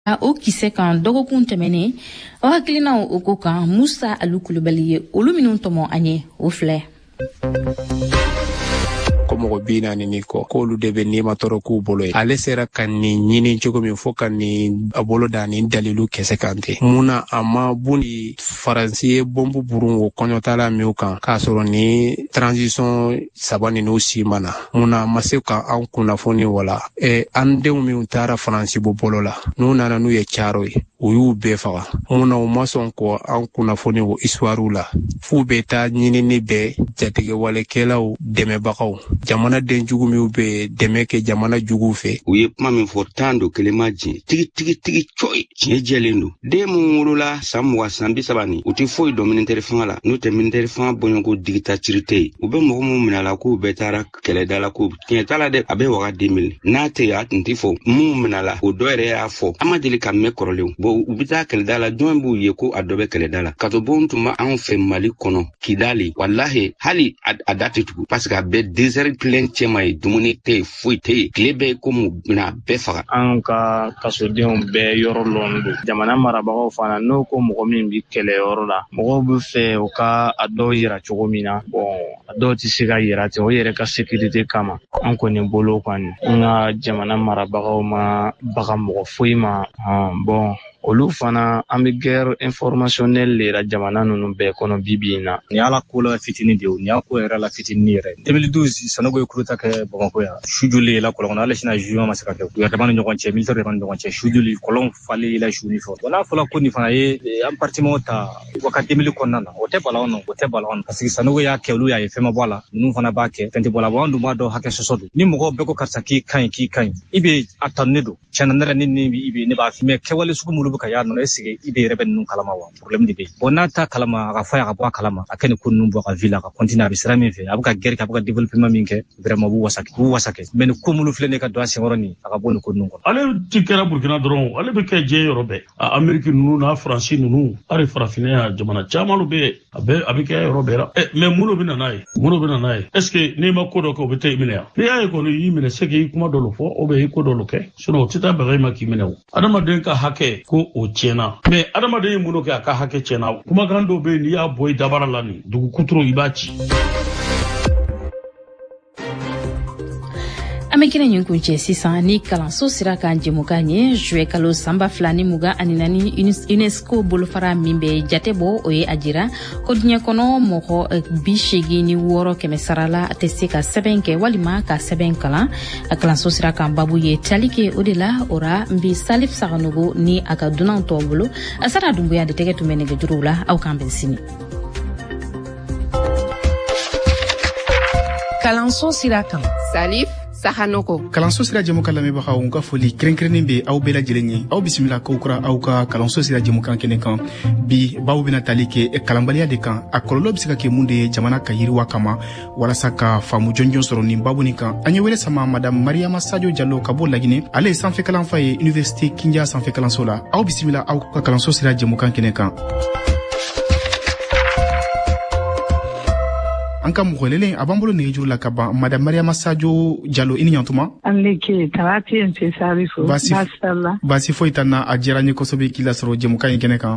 o kisɛ kan dɔgɔkun tɛmɛnen o hakilinaw o ko kan Musa Alu Kulubali ye olu minnu tɔmɔ an ye o filɛ. Ko mɔgɔ bi naani ni kɔ k'olu de bɛ nima tɔɔrɔ k'u bolo ye. Ale sera ka nin ɲini cogo min fo ka nin a bolo da nin dalilu kɛsɛ kan ten. Munna a ma buni Faransi ye bombu burun o kɔɲɔtala min kan k'a sɔrɔ ni transition saba ninnu si mana. Munna a ma se ka an kunnafoni wala. An denw min taara Faransi bolo la n'u nana n'u ye caro ye u y'u bɛɛ faga. Munna u ma sɔn ko an kunnafoni o histoire la. F'u bɛ taa ɲinini bɛɛ jatigɛ walekɛlaw dɛmɛbagaw. Jamana den jugu min bɛ dɛmɛ kɛ jamana jugu fɛ. U ye kuma min fɔ tan do kelema jɛ tigi coy tiɲɛ jɛlen do. Den mun wolola san 20 san 30 u tɛ foyi dɔn militaire fanga la n'u tɛ militaire fanga bɔɲɔgɔnko dictature u bɛ mɔgɔ mun minɛ la k'u bɛɛ taara kɛlɛda la ko tiɲɛ t'a la dɛ a bɛ waga 2000 n'a tɛ a tun tɛ fɔ mun minɛ la o dɔ yɛrɛ y'a fɔ an ma deli ka mɛn kɔrɔlenw bon u bɛ taa kɛlɛda la jɔn b'u ye ko a dɔ bɛ kɛlɛda la kato bon tun bɛ anw fɛ Mali kɔnɔ Kidali wallahi hali a da tɛ tugu parce que a bɛ désert plein cɛma ye dumuni tɛ yen foyi tɛ yen tile bɛɛ ko mu bɛna bɛɛ faga. An ka kasodenw bɛɛ yɔrɔ lɔn don jamana marabagaw fana n'o ko mɔgɔ min bɛ kɛlɛyɔrɔ la mɔgɔw bɛ fɛ u ka a dɔw yira cogo min na a dɔw tɛ se ka yira ten o yɛrɛ ka sécurité kama an kɔni bolo kɔni an ka jamana marabagaw ma baga mɔgɔ foyi ma olu fana an bɛ guerre informationnelle de la jamana ninnu bɛɛ kɔnɔ bibi in na. Ni ala ko la fitini de ni ala ko yɛrɛ la fitini yɛrɛ 2012 Sanogo ye coup d'état kɛ Bamakɔ yan su joli la kɔlɔn ale sina juin ma se ka kɛ u yɛrɛ dama ni ɲɔgɔn cɛ militaire dama ni ɲɔgɔn cɛ su joli kɔlɔn falen la su ni fɔ n'a fɔla ko nin fana ye an parlement ta wagati 2000 kɔnɔna na o tɛ balaon parce que Sanogo y'a kɛ olu y'a ye fɛn ma bɔ la ninnu fana b'a kɛ fɛn tɛ bɔ la an dun b'a dɔn hakɛ sɔsɔ don ni mɔgɔ bɛɛ ko karisa k'i kaɲi i bɛ a tanne don tiɲɛ na ne b'a fi mais kɛwale sugu minnu bɛ ka y'a nɔ esige i bɛ yɛrɛ bɛ ninnu kalama wa problème de bɛ yen n'a ta kalama a ka fɔ a ka bɔ a kalama a kɛ ni ko ninnu bɔ ka ville a ka continuer a bɛ sira min fɛ a bɛ ka guerre kɛ a bɛ ka développement min kɛ vraiment b'u wasakɛ mais ni ko minnu filɛ ne ka don a senkɔrɔ nin a ka bɔ nin ko ninnu kɔnɔ. Ale ti kɛra Burkina dɔrɔn ale bɛ kɛ diɲɛ yɔrɔ bɛɛ Amérique ninnu n'a Faransi ninnu hali farafinna jamana caman bɛ yen a bɛ kɛ yɔrɔ bɛɛ la mais mun bɛ na n'a ye est-ce que n'i ma ko dɔ kɛ o bɛ taa i minɛ yan n'i y'a ye kɔni y'i minɛ se k'i kuma dɔ fɔ o bɛ i ko dɔ kɛ sinon o tɛ taa baga i ma k'i minɛ o adamaden ka hakɛ ko o tiɲɛna mais adamaden ye mun kɛ a ka hakɛ tiɲɛna kumakan dɔw bɛ yen n'i y'a bɔ i dabara la nin dugu kuturu i b'a ci. An bɛ kɛnɛ ɲin kun cɛ sisan ni kalanso sera k'an jɛmukan ye juillet kalo sanba 2024 UNESCO bolofara min bɛ jate bɔ o ye a jira ko diɲɛ kɔnɔ mɔgɔ 86 kɛmɛ sara la a tɛ se ka sɛbɛn kɛ walima ka sɛbɛn kalan a kalanso sera k'an babu ye tali kɛ o de la ora n bɛ Salif Sanogo ni a ka dunanw tɔw bolo a sara dunbuya de tɛgɛ tun bɛ nɛgɛjuruw la aw k'an bɛn sini. Kalanso sira kan Salif Sanogo. Kalanso sira jɛmukan lamɛnbagaw ka foli kɛrɛnkɛrɛnnen bɛ aw bɛɛ lajɛlen ye aw bisimila k'aw kura aw ka kalanso sira jɛmukan kɛnɛ kan bi baw bɛna tali kɛ kalanbaliya de kan a kɔlɔlɔ bɛ se ka kɛ mun de ye jamana ka yiriwa kama walasa ka faamu jɔnjɔn sɔrɔ nin babu nin kan an ye wele sama madame Mariama Sadio Jallo ka bɔ Laginɛ ale ye sanfɛ kalanfa ye Université Kindia sanfɛ kalanso la aw bisimila aw ka kalanso sira jɛmukan kɛnɛ kan. An ka mɔgɔ lelen a b'an bolo nɛgɛjuru la ka ban madame Mariama Sadio Jallo i ni ɲantuma. Baasi foyi t'an na a diyara n ye kosɛbɛ k'i lasɔrɔ jɛmukan in kɛnɛ kan.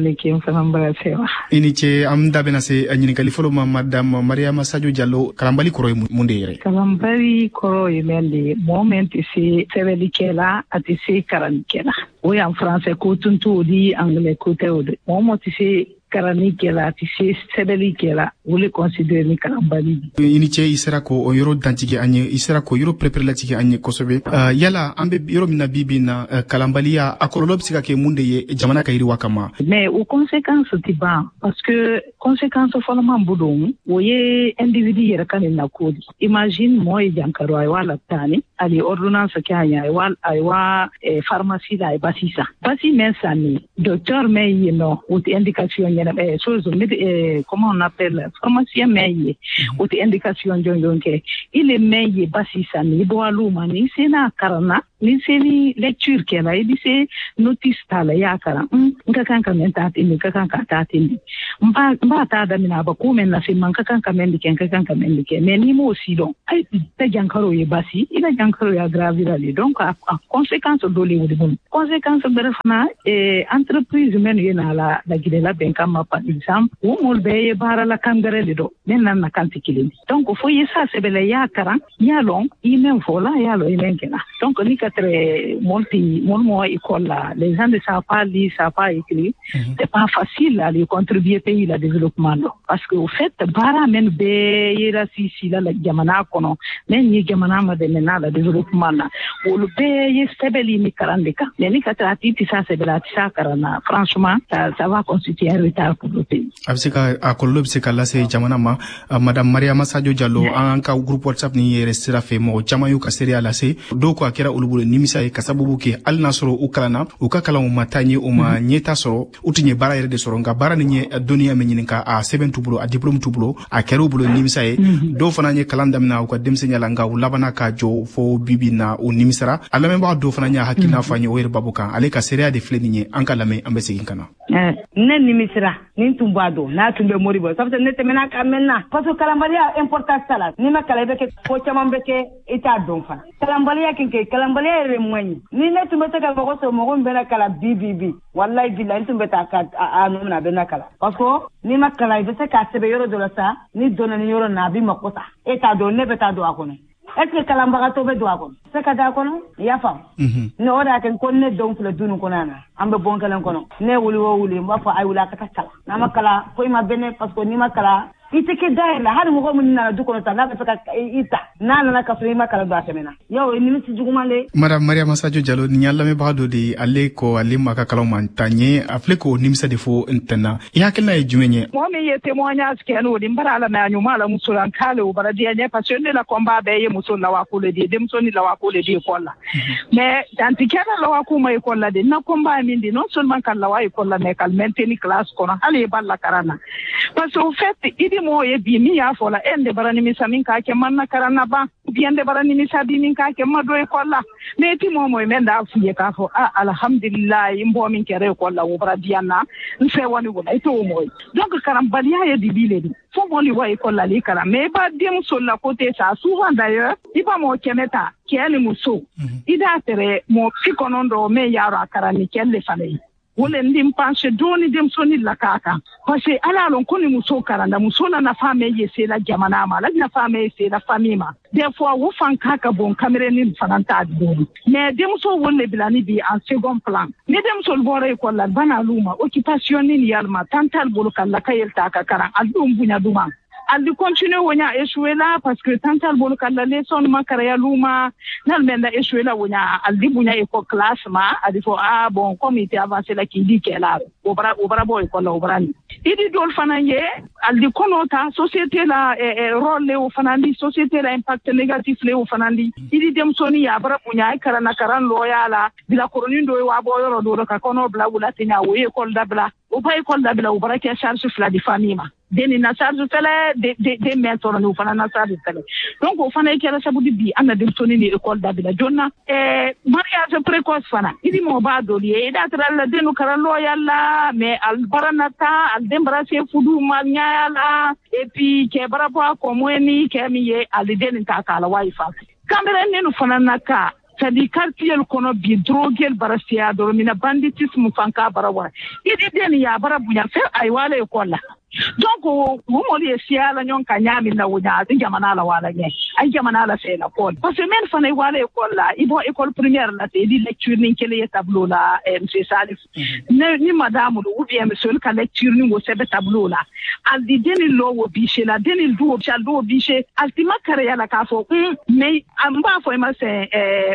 I ni ce an da bɛna se ɲininkali fɔlɔ ma madame Mariama Sadio Jallo kalanbali kɔrɔ ye mun de yɛrɛ. Kalanbali kɔrɔ ye mɛn de mɔgɔ min tɛ se sɛbɛnnikɛla a tɛ se kalannikɛla o y'an français ko tun t'o di anglais ko tɛ o de mɔgɔ min tɛ se kalannikɛla a tɛ se sɛbɛnnikɛla o le considéré ni kalanbali. I ni ce i sera ko o yɔrɔ dantigi an ye i sera ko yɔrɔ pɛrɛpɛrɛlatigɛ an ye kosɛbɛ yala an bɛ yɔrɔ min na bi na kalanbaliya a kɔlɔlɔ bɛ se ka kɛ mun de ye jamana ka yiriwa kama. mais o conséquence tɛ ban parce que conséquence fɔlɔman bolo o ye individu yɛrɛ ka nin nako di imagine mɔgɔ ye jankaro a ye waa latani a ye ordonnance kɛ a ɲɛ a ye waa pharmacie la a ye basi san basi mɛn san ni docteur mɛn yen nɔ o tɛ indication ɲɛnɛ chose comment on appelle pharmacien mɛn ye o tɛ indication jɔnjɔn kɛ il est mɛn ye basi san ni i bɔ alu ma ni sena karanna ni seni lecture kela idi se notice tala ya kara nka kan ka menta tindi ka kan ka ta tindi mba ta da mina ba ko men na se man ka kan ka men diken ka kan ka men diken mais ni mo si don ay ta jankaro ye basi ila jankaro ya gravira le donc a conséquence do le wodi bon conséquence berfana entreprise men yena la gidela ben kama par exemple wo mol be bara la kangare le do men nan na kanti kilin donc fo yesa se bele ya kara ya long imen fola ya lo imen kena donc ni katre molti mo école là les gens ne savent pas lire savent pas écrire c'est pas facile à les contribuer pays la développement parce que au fait bara men be yera si la jamana kono men ni jamana ma de mena la développement là ou le be ye sebeli ni karandeka ni katra atiti sa sebela sa karana franchement ça va constituer un retard pour le pays abseka akolo bseka la se jamana ma madame Mariama Sadio Diallo an ka groupe WhatsApp ni restera fe mo jama yu ka seria la se do ko akira ulubule nimisa e kasabubu ke al nasoro ukalana ukakala mu matanye o ma nyeta soro utinye bara yere de soro nga bara ni nye dunia menyininka a 7 tubulo a diplôme tubulo a kero bulo nimisa e do fana nye kalanda mina ko demsenya la nga ulabana ka jo fo bibi na o nimisara ala memba do fana nya hakina fanyi o babukan ale ka seria de fleni nye anka lame ambesi kinkana ne nimisara nin tumbado na tumbe moribo sabta ne temena kamenna parce que kalambalia important sala ni ma kala beke ko chama beke ita don fa kalambalia kinke kalambalia re mwani ni ne tumbe ta ko so mo mbena kala bibibi wallahi billahi tumbe ta ka anu na bena kala parce que ni ma kala beke ka sebe yoro do la sa ni dona ni yoro na bi makota eta do ne beta do akono est-ce que kalambara to be do akono se ka da akono ya fam ne ora ken ko ne don fle dunu konana ambe bon kala kono ne wuli mba fa ay wula ka kala na makala ko ma bene parce que ni makala itike daila hadi mo ko mun na du ko ta na ka ita na ka frima kala do asemena yo ni mi jugumale madame Mariama Sadio Diallo ni yalla me baado de alle ko alle maka kala man tanye afle ko nimsa defo intana ya kala e jumenye mo me ye témoignage ke no di mbara la na nyuma la musulan kale o bara di anya parce que la combat be ye musul la wa ko le di dem soni la wa ko le di ko la mais tantikana la wa ko mai ko la de na combat min di non seulement kan la wa ko la mais kal maintenir classe ko na ale balla karana parce que au fait idi mo ye bi mi ya fola ende barani mi samin ka ke manna karana ba biende barani mi sabi min ka ke mado e kolla me ti mo men da fuye ka fo alhamdulillah imbo min kere kolla wo bradiana nse woni wo ito mo donc karambaliya ye dibile di fo mo li wa e kolla li kara me ba dem so la côté ça souvent d'ailleurs iba mo kemeta kele muso ida tere mo fikonondo me yaro akara ni kelle fane wole ndim panche doni dem soni la kaka parce que ala lon koni muso karanda muso na fame yese la jamana ma la na fame yese la famima des fois wo fan kaka bon camera ni fananta doni mais dem so wonne bilani bi en second plan ni dem so bore ko la bana luma occupation ni yalma tantal bolo kala kayel ta ka karan aldum bunya duma aldi continue wonya échoué là parce que tantal bolo kala leçon makara ya luma nal menda échoué là wonya aldi bunya e ko classe ma adi fo bon comité avancé la ki di kela obara boy ko la obrani idi dol fananye aldi konota société la rôle le o fanandi société la impact négatif le o fanandi idi dem soni ya bara bunya e karana karan loyala bila koronindo e wa boyoro do ka kono bla wula tinya wo e kol dabla o pay kol dabla o bara ke charge fla di famima deni na charge fele de mentor no fana na charge fele donc o fana ke sabu di bi ana dem soni ni école dabila jonna mariage précoce fana idi mo ba do li e datral denu karan loyala mais al baranata al dembrase fudu manyala et puis ke barabo ko mweni ke miye al deni ta kala wifi kamera nenu fana naka sadi quartier kono bi drogel barasia do mina banditisme fanka barawa idi deni ya barabu ya fe ay wala e kolla donc wo mo li siala nyon ka nyami na wunya di jamana la wala nye ay jamana la fe la kol parce que men fana wala e kolla ibo école primaire la te di lecture ni kele tableau la monsieur Salif ni madame ou bien monsieur ka lecture ni wo sebe tableau la al di deni lo wo biche la deni do biche altima kare ya la ka fo mais amba fo ma se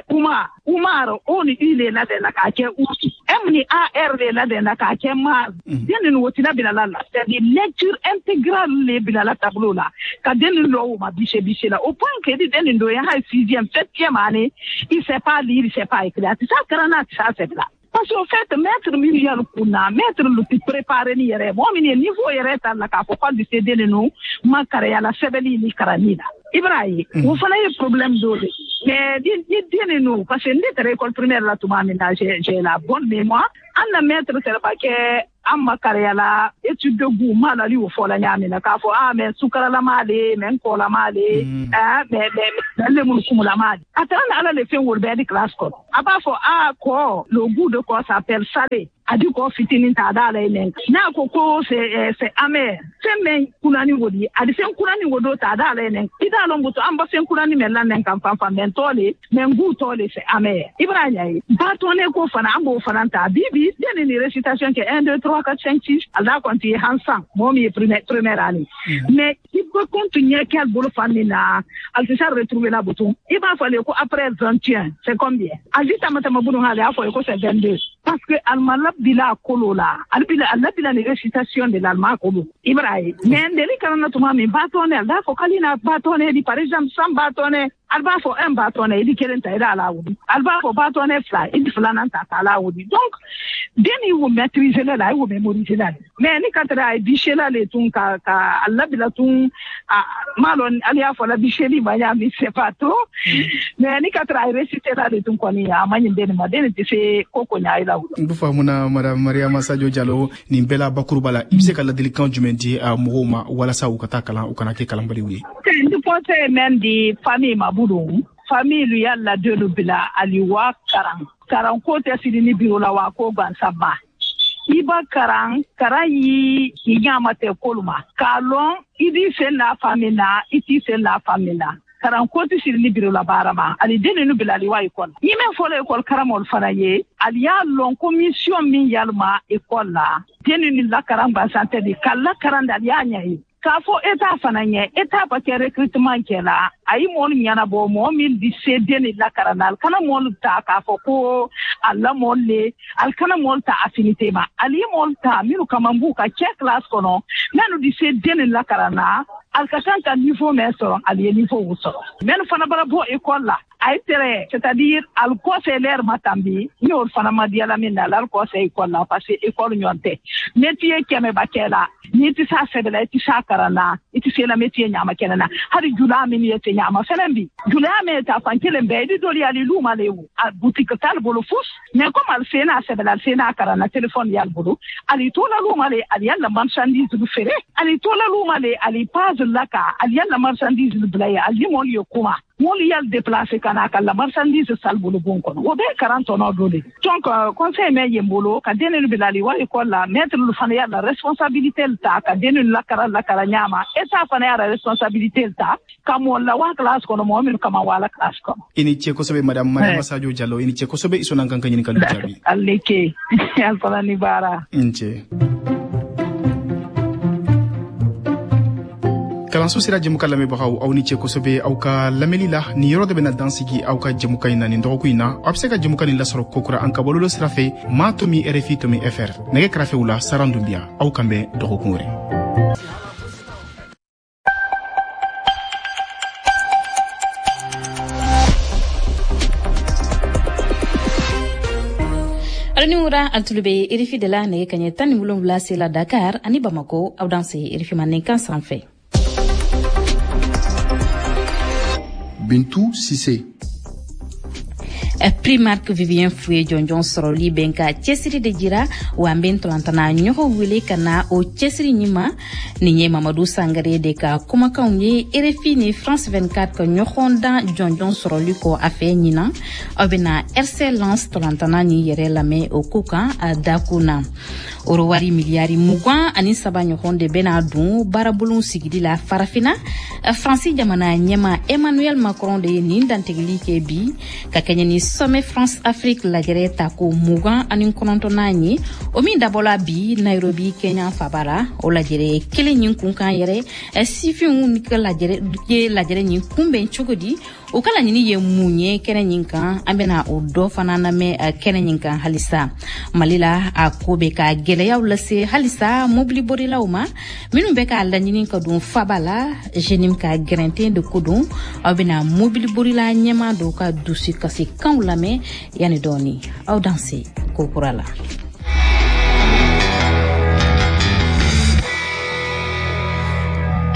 Umar oni ile la de la ka ke uti emni AR de la de la ka ke ma deni no tina bilala c'est di lecture intégrale le bilala tableau la ka deni lo ma biche la au point que deni ndo ya 6e 7e année il sait pas lire il sait pas écrire ça karana ça c'est là parce qu'en fait maître milliard kuna maître le préparer ni yere bon ni niveau yere tan la ka ko di céder no ma kare ya la sebeli ni karanida Ibrahim vous fallait problème d'eau mais dis nous parce que notre école primaire là tout j'ai la bonne mémoire on a maître c'est pas que amma kariyala étude de goût malali au fo la nyamina ka fo mais sukara la male men ko la male mais le mun kumula male atana ala le fin wol be di class ko aba fo ko le goût de quoi s'appelle salé adi ko fitini ta dala enen na ko c'est amer c'est men kunani wodi adi sen kunani wodo ta dala enen ida longuto amba sen kunani mella nen kan fam men tole men goût tole c'est amer ibrahim ba tone ko fana ambo fana ta bibi deni ni récitation que 1 2 3 4 5 6 ala konti hansan momi première année mais il peut continuer quel boulot famina al se retrouver la bouton il va falloir ko après 21 c'est combien ajita matama bunu hale afo ko c'est 22 parce que al malab bila kolola al bila ni récitation de l'allemand kolo ibrahim mais ndeli kana to mami batone al ko kalina batone di par exemple sam batone alba fo un batone di kelenta ida ala wudi alba fo batone fly idi flana ta ala wudi donc deni wo maîtriser la wo mémoriser la mais ni katra ay bichela le tun ka alla bila tun malon alia fo la bicheli ba ya mi c'est pas trop mais ni katra ay réciter la le tun ko ni amany deni ma deni te se koko nya ila wudi ndu famuna madame Mariama Sadio Diallo ni bela bakurbala ibse kala delikan jumendi a mohoma wala sa ukata kala ukana ke kala mbali wi ndu pote men di famille mabudum famille yalla de lubila aliwa karan ko te sidini biro la wa ko ban sabba iba karan yi nyama te koluma kalon idi se la famina iti se la famina karan ko te sidini biro la barama ali deni nu bila aliwa ikon yime fo la ikol karamol fanaye ali ya lon commission min yalma ikol la deni ni la karan ba santé di kala karan da ya nyai kafo eta fananye eta pa ke recrutement kela ay mon nyana bo mo min di sedeni la karanal kana mon ta kafo ko alla mon le al kana mon ta affinité ma ali mon ta miru kamambu ka che class kono nanu di sedeni la karana al kasanta niveau meso ali niveau wuso men fana bara bo école la ay tere c'est-à-dire al conseil l'air matambi ñor fana ma diala min al conseil école la parce que école ñonte métier keme bakela ni ti sa sebela ti sa karana ti se la métier nyama kenana hari jula min yete nyama fenembi jula me ta fankele be di doli ali luma lewu a boutique tal bolo fus mais comme al sena sebela sena karana téléphone yal bolo ali to la luma le ali yalla marchandise du fere ali to la luma le ali page laka ali yalla marchandise du blaya ali mon yo kuma moli yal déplacer kana kala marchandise salbulu bonko wo be 40 no dole donc conseil me yembolo ka denelu bilali wa école la mettre lu fana yalla responsabilité ta ka denelu la kara nyama eta fana yalla responsabilité ta kamo la wa classe kono mo min kama wala classe kono ini che ko sobe madame Mariama Sadio Diallo ini che ko sobe isona kan kan kalu jabi aleke alfala ni bara inche kalanso sira jemuka lame bagaw aw ni ceko sobe aw ka lamelila ni yoro de bena dansigi aw ka jemuka ina ni ndoku ina abseka jemuka ni lasoro kokura an kabololo sirafe ma to mi RFI to mi FR nege krafe wula sarandumbia aw kambe dogo kungure Aranimura altulube RFI de la nege kanye tani wulon wula sela Dakar ani Bamako aw danse RFI manen kan sanfe Bintou Sissé. Primark Vivien Fouye Jonjon Soroli Benka Chesiri de Jira Wamben Tolantana Nyoko Wile Kana o Chesiri Nima Ninye Mamadou Sangare de ka Kumakaunye RFI ni France 24 ko Nyokonda Jonjon Soroli ko afe Nina Obena RC Lance Tolantana ni yere lame o Kuka a Dakuna Orowari miliari mugwa ani saba Nyokonde Benadou Barabulun Sigidi la Farafina Francis Jamana Nyema Emmanuel Macron de Nindantegli Kebi Kakanyani Sommet France-Afrique lajere tako mugan ani konontonani omi dabola bi Nairobi Kenya Fabara o lajere kele nyin kunkan yere sifiun ni lajere nyin kumbe chogodi o kala nyini ye munye kene nyinkan ambena o do fanana me kene nyinkan halisa malila akobe ka gele ya ulase halisa mobili borila uma minu be ka la nyini ka dun Fabala jenim ka grente de kodun abena mobili borila nyema do ka dusi kasi kan lame yani doni au danser kokurala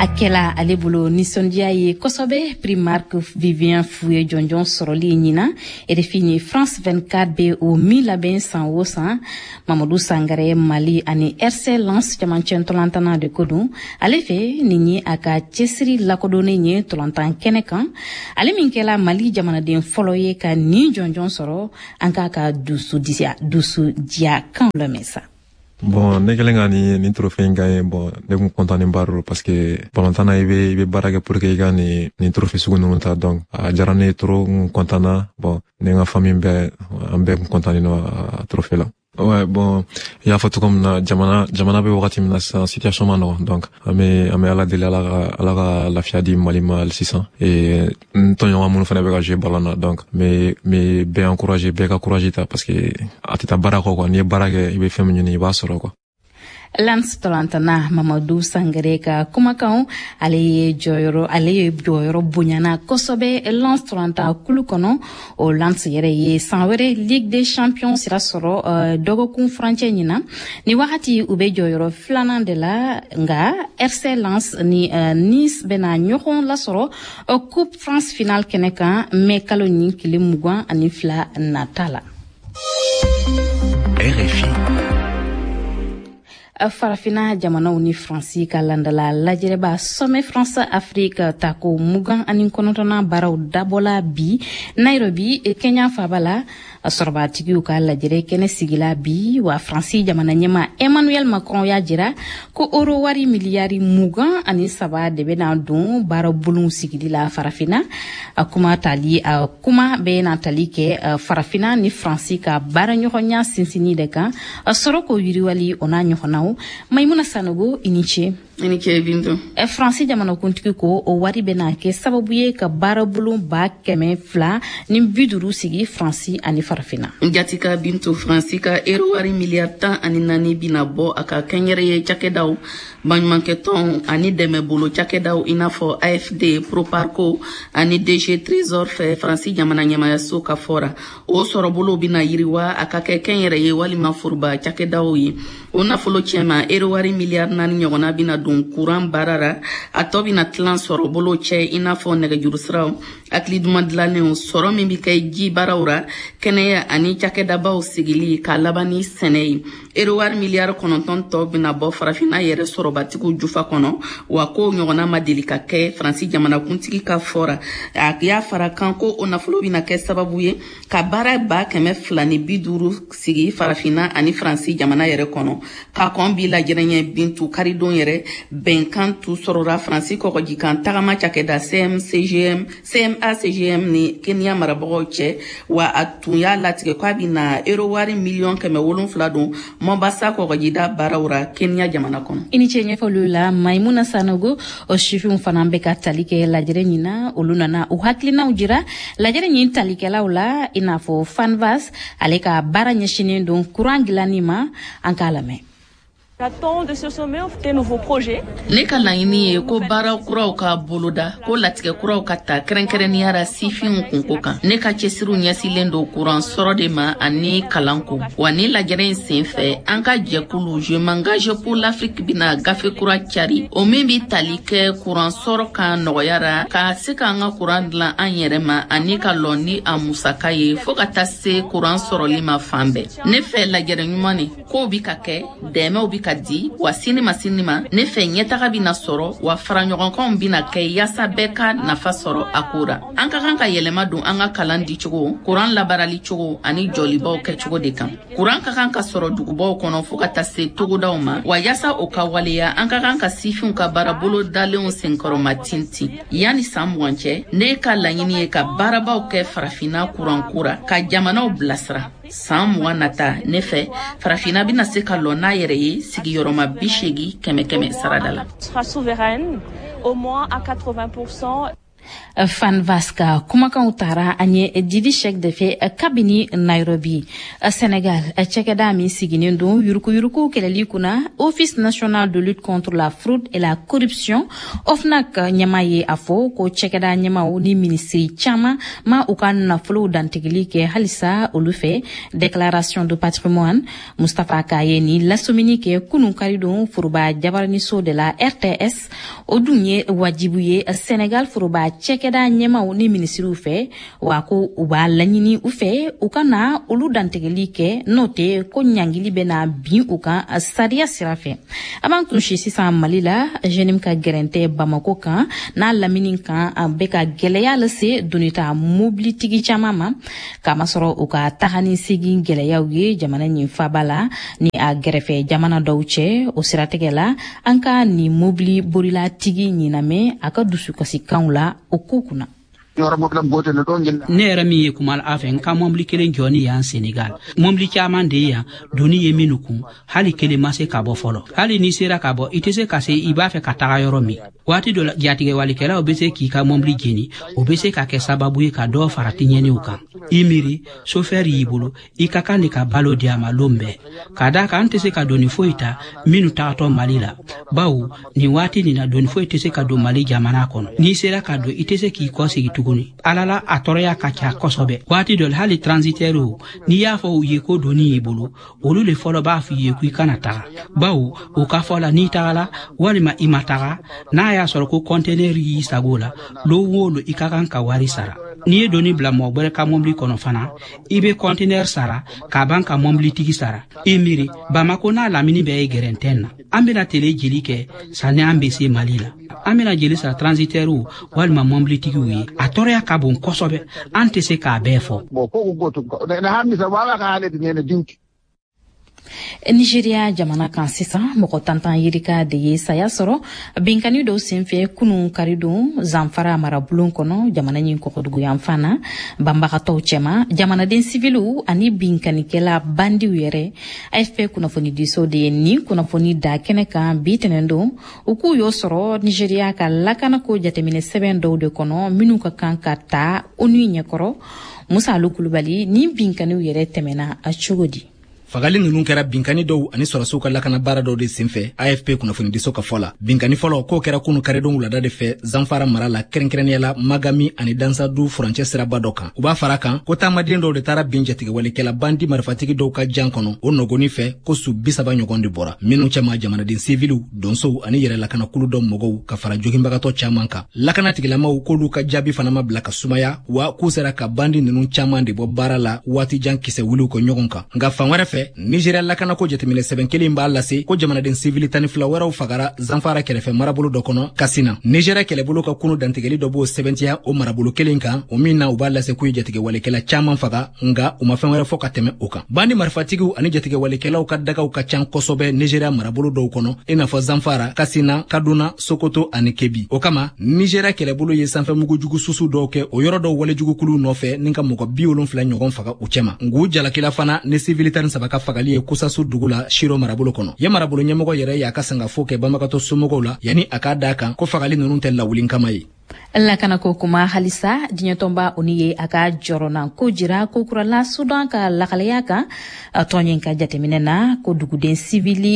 akela ale bolo nisondiya ye kosɔbɛ primarque Vivien Fouye Jonjon sɔrɔli ɲina RFI France 24 be o min labɛn san o san Mamadou Sangare Mali ani RC Lens camancɛ tɔlantana de ko don ale fɛ nin ye a ka cɛsiri lakodɔnnen ye tɔlantan kɛnɛ kan ale min kɛla Mali jamanaden fɔlɔ ye ka nin jɔnjɔn sɔrɔ an k'a ka dusu diya kan lamɛn sa. Bon, ne kelen ka ni trophée in gagné, bon, ne kun content baro parce que balantana i be baara kɛ pour que i ka ni trophée sugu ninnu ta, donc a diyara ne trop content na, bon, ne ka famille bɛɛ an bɛɛ kun content no a trophée la. Ouais, bon, il y a photo comme na jamana be wagati min na sisan situation ma nɔgɔ, donc an bɛ ala deli ala ka lafiya di Mali ma hali sisan et n tɔɲɔgɔn minnu fana bɛ ka jouer ballon na, donc mais bɛɛ encourager, bɛɛ ka courage ta parce que a tɛ taa baara kɔ quoi, n'i ye baara kɛ i bɛ fɛn min ɲini i b'a sɔrɔ quoi. Lance tolantana Mamadou Sangare ka kumakan ale ye jɔyɔrɔ bonyana kosɔbɛ Lance tolanta kulu kɔnɔ o Lance yɛrɛ ye san wɛrɛ Ligue des Champions sira sɔrɔ dɔgɔkun furancɛ ɲina ni wagati u bɛ jɔyɔrɔ filanan de la nga RC Lens ni Nice bɛna ɲɔgɔn lasɔrɔ Coupe France finale kɛnɛ kan mɛ kalo ɲi tile 22 nata la. RFI farafina jamanaw ni Fransi ka landala lajɛrɛba sommet France Afrique tako 29 baraw dabola bi Nairobi Kenya fabala sɔrɔbatigiw ka lajɛrɛ kɛnɛ sigila bi wa Fransi jamana ɲɛma Emmanuel Macron y'a jira ko euro wari miliyari 23 de bɛna don baarabulon sigili la farafina kuma bɛna tali kɛ farafina ni Fransi ka baaraɲɔgɔnya sinsini de kan sɔrɔ ko yiriwali ona ɲɔgɔnnaw Maimuna Sanogo iniche Bintu Fransi jamana kuntigi ko o wari bɛna kɛ sababu ye ka baarabulon 200 ni 50 sigi Fransi ani farafina. Jatika Bintu Fransi ka euro wari miliyari 14 bina bɔ a ka kɛnyɛrɛ ye cakɛdaw baɲumankɛtɔn ani dɛmɛbolo cakɛdaw i n'a fɔ AFD Proparco ani DG Trésor fɛ Fransi jamana ɲɛmayaso ka fɔra o sɔrɔbolo bina yiriwa a ka kɛ kɛnyɛrɛ ye walima foroba cakɛdaw ye o nafolo cɛma euro wari miliyari 4 ɲɔgɔnna bina don courant barara a tɔ bina tilan sɔrɔ bolo cɛ i n'a fɔ nɛgɛjuru siraw hakili duman dilanenw sɔrɔ min bi kɛ ji baaraw ra kɛnɛya ani cakɛdabaw sigili ka laban ni sɛnɛ ye euro wari miliyari 9 tɔ bina bɔ farafina yɛrɛ sɔrɔbatigiw jufa kɔnɔ wa ko ɲɔgɔnna ma deli ka kɛ Fransi jamanakuntigi ka fɔra a y'a fara kan ko o nafolo bina kɛ sababu ye ka baara 250 sigi farafina ani Fransi jamana yɛrɛ kɔnɔ ka kɔn bi lajɛrɛɲɛ Bintu karidon yɛrɛ bɛnkan tu sɔrɔra Fransi kɔgɔjikan tagama cakɛda CMA CGM ni Kenya marabagaw cɛ wa a tun y'a latigɛ k'a bina euro wari miliyɔn 700 don Mombasa kɔgɔjida baaraw ra Kenya jamana kɔnɔ. I ni ce ɲɛfɔliw la Maimuna Sanogo o sifinw fana bɛ ka tali kɛ lajɛrɛ ɲina olu nana u hakilinaw jira lajɛrɛ ɲin talikɛlaw la i n'a fɔ Fanvas ale ka baara ɲɛsinen don courant dilanni ma an k'a lamɛn. J'attends de ce sommet des nouveaux projets. Ne ka laɲini ye ko baara kuraw ka boloda ko latigɛ kuraw ka ta kɛrɛnkɛrɛnnenya la sifinw kunko kan ne ka cɛsiriw ɲɛsilen don courant sɔrɔ de ma ani kalanko wa ni lajɛrɛ in senfɛ an ka jɛkulu Je m'engage pour l'Afrique bina gafe kura cari o min bi tali kɛ courant sɔrɔ kan nɔgɔyara ka se ka an ka courant dilan an yɛrɛ ma ani ka lɔn ni a musaka ye fo ka taa se courant sɔrɔli ma fan bɛɛ ne fɛ lajɛrɛ ɲuman ni kow bi ka kɛ dɛmɛw bi ka di wa sinima ne fɛ ɲɛtaga bina sɔrɔ wa faraɲɔgɔnkanw bina kɛ yaasa bɛɛ ka nafa sɔrɔ a ko ra an ka kan ka yɛlɛma don an ka kalan di cogo courant labarali cogo ani jɔlibaw kɛ cogo de kan courant ka kan ka sɔrɔ dugubaw kɔnɔ fo ka taa se togodaw ma wa yaasa o ka waleya an ka kan ka sifinw ka baarabolo dalenw senkɔrɔma tintin yani san 20 cɛ ne ka laɲini ye ka baarabaw kɛ farafina courant kura ka jamanaw bilasira san 20 nata ne fɛ farafina bina se ka lɔ n'a yɛrɛ ye sigiyɔrɔma 80 kɛmɛ sarada la. Sera souveraine au moins à 80%. Fan Vasca kumakan tara anye didi chek de fe kabini Nairobi Sénégal cekeda mi siginin don yuruku keleli kuna Office national de lutte contre la fraude et la corruption OFNAC nyamaye afo ko cekeda nyama ni ministry chama ma ukan na flo dantigili ke halisa olufe déclaration de patrimoine Mustafa Kayeni la sominike kunu karidon furuba jabarani so de la RTS odunye wajibuye Sénégal furuba keda nyema ni ministry ufe wako uba lanyini ufe ukana ulu dantegeli ke note ko nyangili bena bi uka sadia sirafe avant tunshi sisa malila jenim ka gerente Bamako kan na laminin kan beka geleya lese dunita mobility chamama kama soro uka tahani sigi geleya uye jamana nyi fabala ni a gerefe jamana dawche o sirategela anka ni mobili borila tigi nyiname aka dusu kasi kaula okukuna ne yɛrɛ min ye kumal afɛ n ka mɔbili kelen jɔ ni yan Senegal mɔbili caman de yan doni ye minnu kun hali kelen ma se ka bɔ fɔlɔ hali ni sera ka bɔ i tɛ se ka se i b'a fɛ ka taga yɔrɔ min waati dɔ la jatigɛ walikɛlaw bɛ se k'i ka mɔbili jeni o bɛ se ka kɛ sababu ye ka dɔ fara tiɲɛniw kan i miiri chauffeur y'i bolo i ka kan de ka balo di a ma lon bɛɛ ka da kan an tɛ se ka doni foyi ta minnu tagatɔ Mali la bawo nin waati nin na doni foyi tɛ se ka don Mali jamana kɔnɔ n'i sera ka don i tɛ se k'i kɔsegi tuguni alala a tɔrɔya ka ca kosɛbɛ waati dɔ hali transitaire n'i y'a fɔ u ye ko doni y'i bolo olu le fɔlɔ b'a f'i ye ko i kana taga bawo o ka fɔ la n'i tagala walima i ma taga n'a y'a sɔrɔ ko conteneur y'i sago la lo wo lo i ka kan ka wari sara n'i ye doni bila mɔgɔ wɛrɛ ka mɔbili kɔnɔ fana i bɛ conteneur sara ka ban ka mɔbili tigi sara i miiri Bamako n'a lamini bɛɛ ye gɛrɛntɛn na an bɛna tele jeli kɛ sanni an bɛ se Mali la an bɛna jeli sara transitaire walima mɔbili tigiw ye a tɔɔrɔya ka bon kosɛbɛ an tɛ se k'a bɛɛ fɔ Nigeria jamana kan sisan mɔgɔ tantan yirika de ye saya sɔrɔ binkani dɔw senfɛ kunun karidon zanfara marabulon kɔnɔ jamana ɲin kɔkɔdugu yan fana banbagatɔw cɛma jamanaden sivilu ani binkanikɛla bandiw yɛrɛ AFP kunnafoni diso de ye ni kunnafoni da kɛnɛ kan bi tɛnɛn don u k'u y'o sɔrɔ Nigeria ka lakanako jateminɛ sɛbɛn dɔw de kɔnɔ minnu ka kan ka ta ONU ɲɛkɔrɔ Musa Alu Kulubali ni binkaniw yɛrɛ tɛmɛna a cogo di fagali ninnu kɛra binkani dɔw ani sɔrɔsiw ka lakana baara dɔw de senfɛ AFP kunnafoni diso ka fɔ la binkani fɔlɔ k'o kɛra kunu karidon wulada de fɛ zanfara mara la kɛrɛnkɛrɛnnenya la Magami ani Dansadu furancɛ siraba dɔ kan u b'a fara kan ko taamaden dɔw de taara bin jatigɛwalikɛla bandi marifatigi dɔw ka jan kɔnɔ o nɔgɔni fɛ ko su 30 ɲɔgɔn de bɔra minnu cɛma jamanaden sivilu donsow ani yɛrɛ lakanakulu dɔ mɔgɔw ka fara joginbagatɔ caman kan lakanatigilamaw k'olu ka jaabi fana ma bila ka sumaya wa k'u sera ka bandi ninnu caman de bɔ baara la waati jan kisɛ wuliw kɔ ɲɔgɔn kan nka fan wɛrɛ fɛ Nigeria lakanako jateminɛ sɛbɛn kelen b'a lase ko jamanaden sivili 12 wɛrɛw fagara zanfara kɛrɛfɛ marabolo dɔ kɔnɔ Kasina Nigeria kɛlɛbolo ka kunu dantigɛli dɔ b'o sɛbɛntiya o marabolo kelen kan o min na u b'a lase k'u ye jatigɛwalikɛla caman faga nga u ma fɛn wɛrɛ fɔ ka tɛmɛ o kan bandi marifatigiw ani jatigɛwalikɛlaw ka dagaw ka can kosɛbɛ Nigeria marabolo dɔw kɔnɔ i n'a fɔ Zanfara Kasina Kaduna Sokoto ani Kebbi o kama Nigeria kɛlɛbolo ye sanfɛmugujugu susu dɔw kɛ o yɔrɔ dɔw walejugukulu nɔfɛ ni ka mɔgɔ 70 ɲɔgɔn faga u cɛma ngu jalakila fana ni sivili 13 ka fagali ye Kusasu dugu la Shiro marabolo kɔnɔ ye marabolo ɲɛmɔgɔ yɛrɛ y'a ka sangafo kɛ banbagatɔ somɔgɔw la yani a k'a da kan ko fagali ninnu tɛ lawulin kama ye lakanako kuma halisa diɲɛtɔnba oni ye a ka jɔrɔna ko jira ko kurala Sudan ka lakalaya kan tɔnyen ka jateminɛ na ko duguden sivili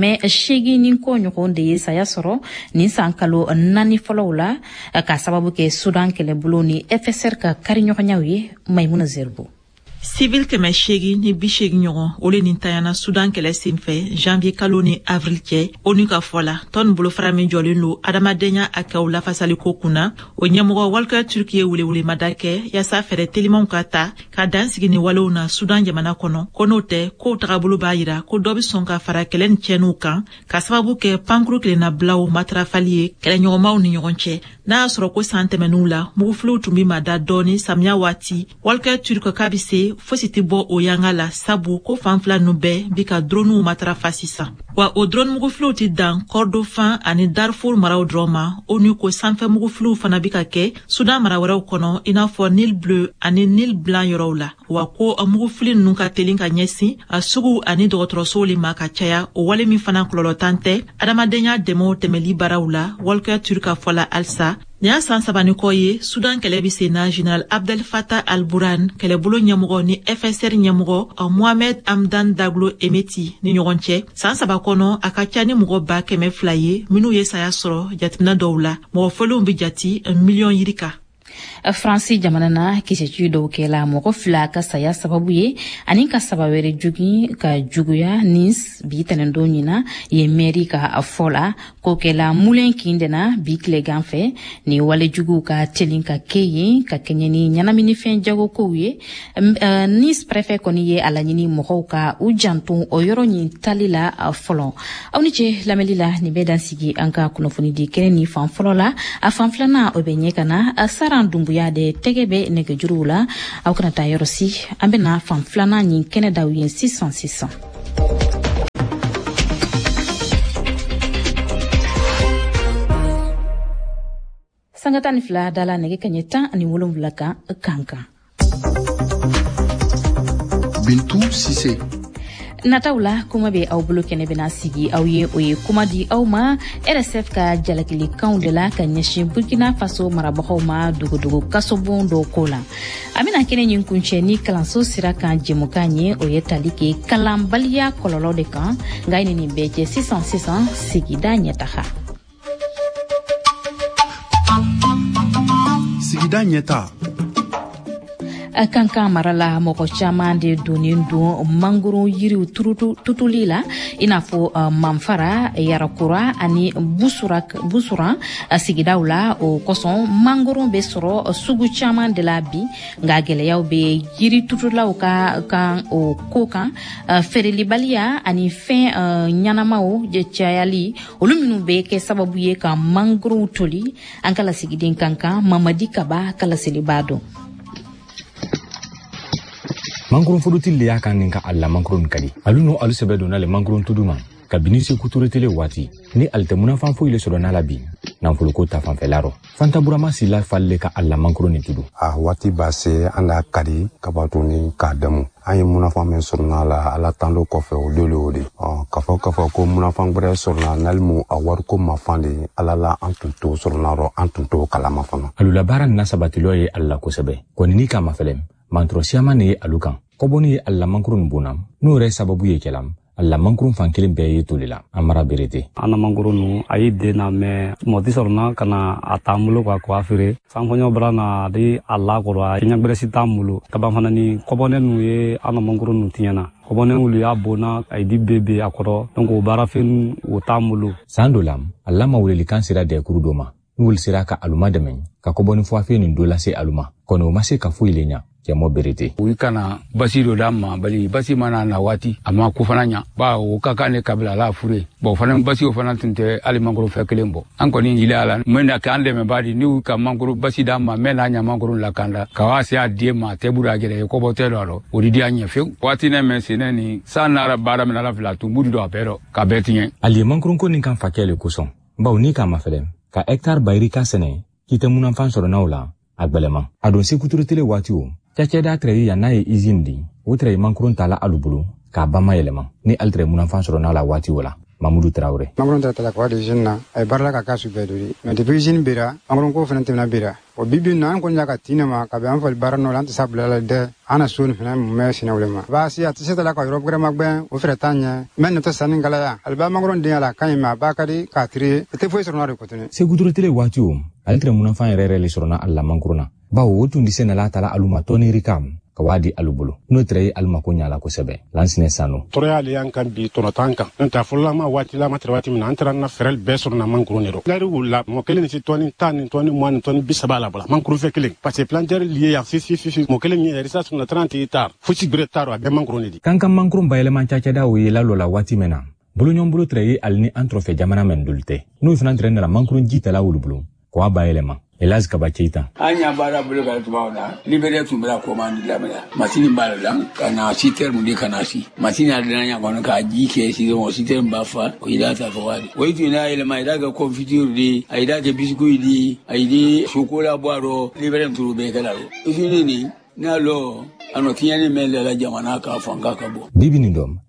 800 ni ko ɲɔgɔn de ye saya sɔrɔ nin san kalo 4 fɔlɔw la ka sababu kɛ Sudan kɛlɛbolo ni FSR ka kariɲɔgɔnyaw ye Maimuna Zerbo Civil 800 ni 80 ɲɔgɔn o le nin tayana Sudan kɛlɛ senfɛ janvier kalo ni avril cɛ ONU ka fɔ la tɔn bolofara min jɔlen don adamadenya a kɛw lafasaliko kunna o ɲɛmɔgɔ Walker Turk ye welewulemada kɛ yaasa fɛɛrɛ telimanw ka ta ka dan sigi ni walew na Sudan jamana kɔnɔ ko n'o tɛ kow tagabolo b'a yira ko dɔ bɛ sɔn ka fara kɛlɛ ni cɛnniw kan ka sababu kɛ pankuru kelenna bilaw matarafali ye kɛlɛɲɔgɔnmaw ni ɲɔgɔn cɛ n'a y'a sɔrɔ ko san tɛmɛnniw la mugufiliw tun bɛ ma da dɔɔni samiya waati Walker Turk k'a bɛ se fosi tɛ bɔ o yanga la sabu ko fan fila ninnu bɛɛ bi ka droniw matarafa sisan wa o drone mugufiliw tɛ dan Kordofan ani Darfur maraw dɔrɔn ma ONU ko sanfɛ mugufiliw fana bi ka kɛ Sudan mara wɛrɛw kɔnɔ i n'a fɔ Nil Bleu ani Nil Blanc yɔrɔw la wa ko mugufili ninnu ka teli ka ɲɛsin a sugu ani dɔgɔtɔrɔsow le ma ka caya o wale min fana kɔlɔlɔ tan tɛ adamadenya dɛmɛw tɛmɛli baaraw la Walker Turk ka fɔ la halisa Ni a san saba ni kɔ ye Sudan kɛlɛ bi sen na Général Abdel Fattah al-Burhan kɛlɛbolo ɲɛmɔgɔ ni FSR ɲɛmɔgɔ Mohamed Hamdan Daglo Emeti ni ɲɔgɔn cɛ san saba kɔnɔ a ka ca ni mɔgɔ 200,000 ye minnu ye saya sɔrɔ jateminɛ dɔw la mɔgɔ fɔlenw bi jati 1 million yiri kan. Fransi jamana na kisɛci dɔw kɛla mɔgɔ 2 ka saya sababu ye ani ka saba wɛrɛ jugi ka juguya Nice bi tɛnɛndon ɲina ye mairie ka fɔ la ko kɛla Moulin Kindena bi tilegan fɛ ni wale jugu ka telin ka kɛ yen ka kɛɲɛ ni ɲɛnaminifɛn jagokow ye. Nice préfet kɔni ye a laɲini mɔgɔw ka u janto o yɔrɔ ɲin tali la fɔlɔ. Aw ni ce lamɛnli la nin bɛ dan sigi an ka kunnafoni di kɛnɛ ni fan fɔlɔ la a fan filanan o bɛ ɲɛ ka na Saran Dumbuya de tɛgɛ bɛ nɛgɛjuruw la aw kana taa yɔrɔ si an bɛna fan filanan ɲin kɛnɛ daw ye sisan. Sanga 12 dala nɛgɛ kaɲɛ 17 kan kankan. Bintou Cissé. Nataw la kuma be aw bolo kɛnɛ bɛna sigi aw ye o ye kuma di aw ma RSF ka jalakilikanw de la ka ɲɛsin Burkina Faso marabagaw ma dogodogo kasobon dɔ ko la. A bɛna kɛnɛ ɲin kuncɛ ni kalanso sira kan jɛmukan ye o ye tali kɛ kalanbaliya kɔlɔlɔ de kan nka nin bɛɛ cɛ sisan sigida ɲɛtaga. Sigida ɲɛta. Kankan marala mɔgɔ caman de donnen don mangoro yiriw tutuli la i n'a fɔ Manfara, Yarakura ani Busuran sigidaw la o kosɔn mangoro bɛ sɔrɔ sugu caman de la bi nka gɛlɛyaw bɛ yiri tutulaw kan o ko kan feerelibaliya ani fɛn ɲanamaw cayali olu minnu bɛ kɛ sababu ye ka mangoro toli an ka lasigiden kankan Mamadi Kaba kalaseli b'a dɔn. Mangrun furuti le y'a kan nin ka alla mangrun kadi alu no alu sebe donna le mangrun tuduma ka binisi kuturetele wati ni altemuna fan fo ile sɔrɔ n'ala bi nanfolo ko ta fanfɛlaro fanta burama sila falle ka alla mangrun ni tudu wati ba se anda kadi ka batuni ka damu an ye munafan min sɔrɔ n'ala ala tando kɔfɛ o dole o de ka fɔ ko munafan gbɛrɛ sɔrɔ n'alimu a wariko mafan de ala la an tun to sɔrɔ n'arɔ an tun to kalama fana alula baara na sabatilo ye alla kosɛbɛ kɔni ni ka mafɛlɛm mantro siama ne ye alu kan kɔbɔni ye alla mangrun bonam n'o yɛrɛ sababu ye kɛlam alla mangrun fan kelen bɛɛ ye toli la amara berete ana mangrun nu ayi dena me moti sorna kana atamulo kwa kwa fere sankonyo brana di alla ko ra nya beresi tamulo kaba fana ni kɔbɔne nu ye ana mangrun nu tiɲana kɔbɔne ulu ya bona ay di bebe akoro donc o bara fen o tamulo sandolam alla mawleli kan sira de kurudoma n'ul sira ka aluma demen ka kɔbɔni fo afi ni dola se aluma kono ma se ka fo ilenya jamo berete wi kana basiro damma bali basi mana na wati ama ku fananya ba o kaka ne kabila la fure bo fana basi o fana tinte ali mangoro fekelen bo an ko ni ila ala mena ka ande me badi ni ka mangoro basi damma mena nya mangoro la kanda ka wasi adie ma tebura gere ko bo telo o di anya fe wati ne me sene ni sanara bara me la fila tu mudi do apero ka betinye ali mangoro ko ni kan fakele kuson ba ni ka mafelem ka hectare bayrika sene kite munan fan soro nawla agbelema adon se kuturutele wati o cacɛda trɛyi ya n'a ye izini di o trɛyi mankurun tala alu bolo k'a bama yɛlɛma ni ali trɛ munafan sɔrɔ n'a la waati o la Mamadou Traoré mankurun tala kwa de jeune na ay barla ka kasu be dori mais depuis jeune bira mankurun ko fana temna bira o bibi na an ko nya ka tinema ka be an fal barano lan sabla la de ana sun fana me sina ulema ba si atise tala ka europe grama gben o fere tanya men to sanin gala ya alba mankurun de ala kan ma ba kadi ka tri te foi sɔrɔ na de kotene se guduro tele waati o ali trɛ munafan yɛrɛ le sɔrɔ na alla mankuruna bawo o tun di sena la tala aluma toni rikam ka wadi alubolo no tre alma ko nyala ko sebe lansine sano torali yankan bi tonotanka nta fulama wati la matrwati min antara na ferel besor na mankuru nero lari wula mo kelen ci toni tan toni mo toni bisabala bala mankuru fe kelen parce que planter lié ya fi mo kelen ni risa sur na 30 hectares fuci bretaro be mankuru ni kankan mankuru bayele man chacha da o yela lola wati mena bulu nyombulu tre alni antrofe jamana men dulte no fana tre na mankuru jita la wulubulu ko bayele man Elaz Kabachita. Anya bara bulu ka tubaona libere tumbra komandi lamela masini bala kana siter mundi kana si masini adanya kono ka jike si mo siter mbafa ko idata fawadi oitu ina ile mai daga confiture di aida ke biscuit di aidi chocolat boiro libere turube kala ifini ni nalo ano tiani mele la jamana ka fanga kabo bibi ndom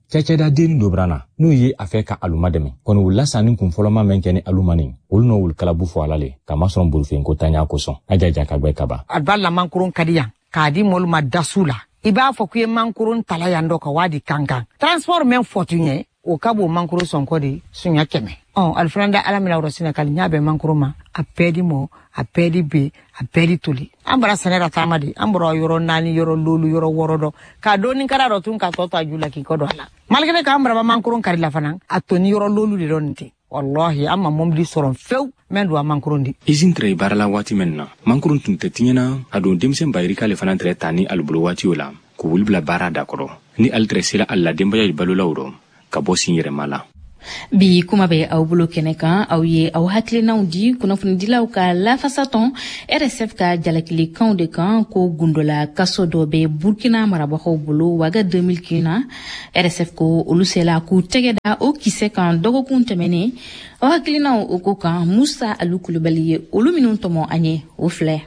cɛcɛda den dɔ brana n'o ye a fɛ ka aluma dɛmɛ kɔni wula sanni kun fɔlɔma mɛn kɛ ni alumani olu n'o wul kalabu fɔ ala le ka masɔn burufin ko tanya kosɔn ajaja ka gbɛ kaba a b'a la mankurun ka di yan k'a di mɔlu ma dasu la i b'a fɔ k'i ye mankurun tala yan dɔ ka wadi kankan transport men fɔtu ɲɛ o ka bo mankurun sɔnkɔ de sunya 100 alfranda alamila rosina kali nya be mankurun ma a pedi mo a pedi be a pedi tuli ambara sanera tamadi ambara yoro nani yoro lulu yoro worodo ka doni kara rotun ka toto ajula ki kodo ala malgré ka ambara mankurun kari la fanan atoni yoro lulu de donti wallahi amma momdi soron few men do mankurun di izin tray barala wati menna mankurun tun tetinyana ado demsen bayri kale fanan tre tani albulo wati ola ko wulbla bara dakoro ni altresila alla dembaya balula wuro ka bosin yere mala bi kuma be aw bolo kene kan aw ye aw haklinaw di kunnafoni dilaw ka lafasaton RSF ka jalakili kan de kan ko gundola kaso do be Burkina marabaho bolo waga 2015 RSF ko olusela ku tegeda o kise kan dogo kun temene aw haklinaw o ko kan Musa Alukulubali olu minun tomo anye o fle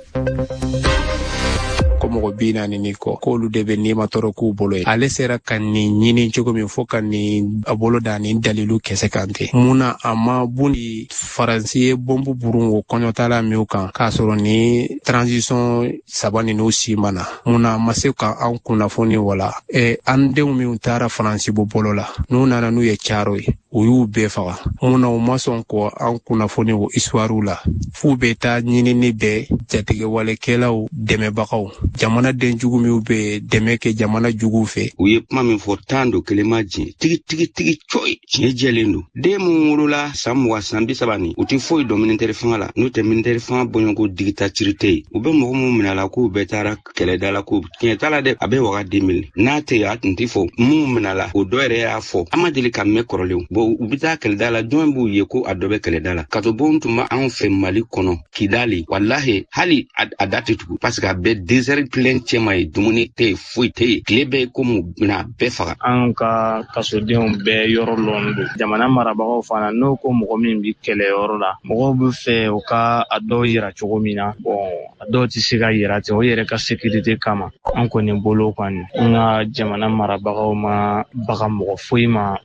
komo bina ni ko lu debe ni matoro ku bolo ale sera kan ni nyini jogo mi foka ni abolo da ni dalilu kese kante muna ama buni faransi bombu burun wo konyotala mi kan ka soro ni transition sabani no simana muna maseka an kuna foni wala ande mi utara faransi bo bolo la no nana nu ye charo o yu be faga muna o mason ko an kuna foni wo iswaru la fu beta nyini ni be jatige wale kelaw deme bakaw jamana den jugu mi ube deme ke jamana jugu fe u ye kuma min fɔ tan do kelema ji tigi coy tiɲɛ jɛlen do den mun wolola san 2030 u ti foyi dɔn militaire fanga la n'u tɛ militaire fanga bɔɲɔgɔnko dictature u bɛ mɔgɔ mun minɛ la k'u bɛɛ taara kɛlɛda la ko tiɲɛ t'a la dɛ a bɛ waga 2000 n'a tɛ yen a tun ti fɔ mun minɛ la o dɔ yɛrɛ y'a fɔ an ma deli ka mɛn kɔrɔlenw bon u bɛ taa kɛlɛda la jɔn b'u ye ko a dɔ bɛ kɛlɛda la katobon tun bɛ anw fɛ Mali kɔnɔ Kidali wallahi hali a da tɛ tugu parce que a bɛ désert plein cɛma ye dumuni tɛ yen foyi tɛ yen tile bɛɛ komi bɛna bɛɛ faga an ka kasodenw bɛɛ yɔrɔ lɔn don jamana marabagaw fana n'o ko mɔgɔ min bi kɛlɛyɔrɔ la mɔgɔw bɛ fɛ u ka a dɔw yira cogo min na a dɔw tɛ se ka yira ten o yɛrɛ ka sécurité kama an kɔni bolo kɔni an ka jamana marabagaw ma baga mɔgɔ foyi ma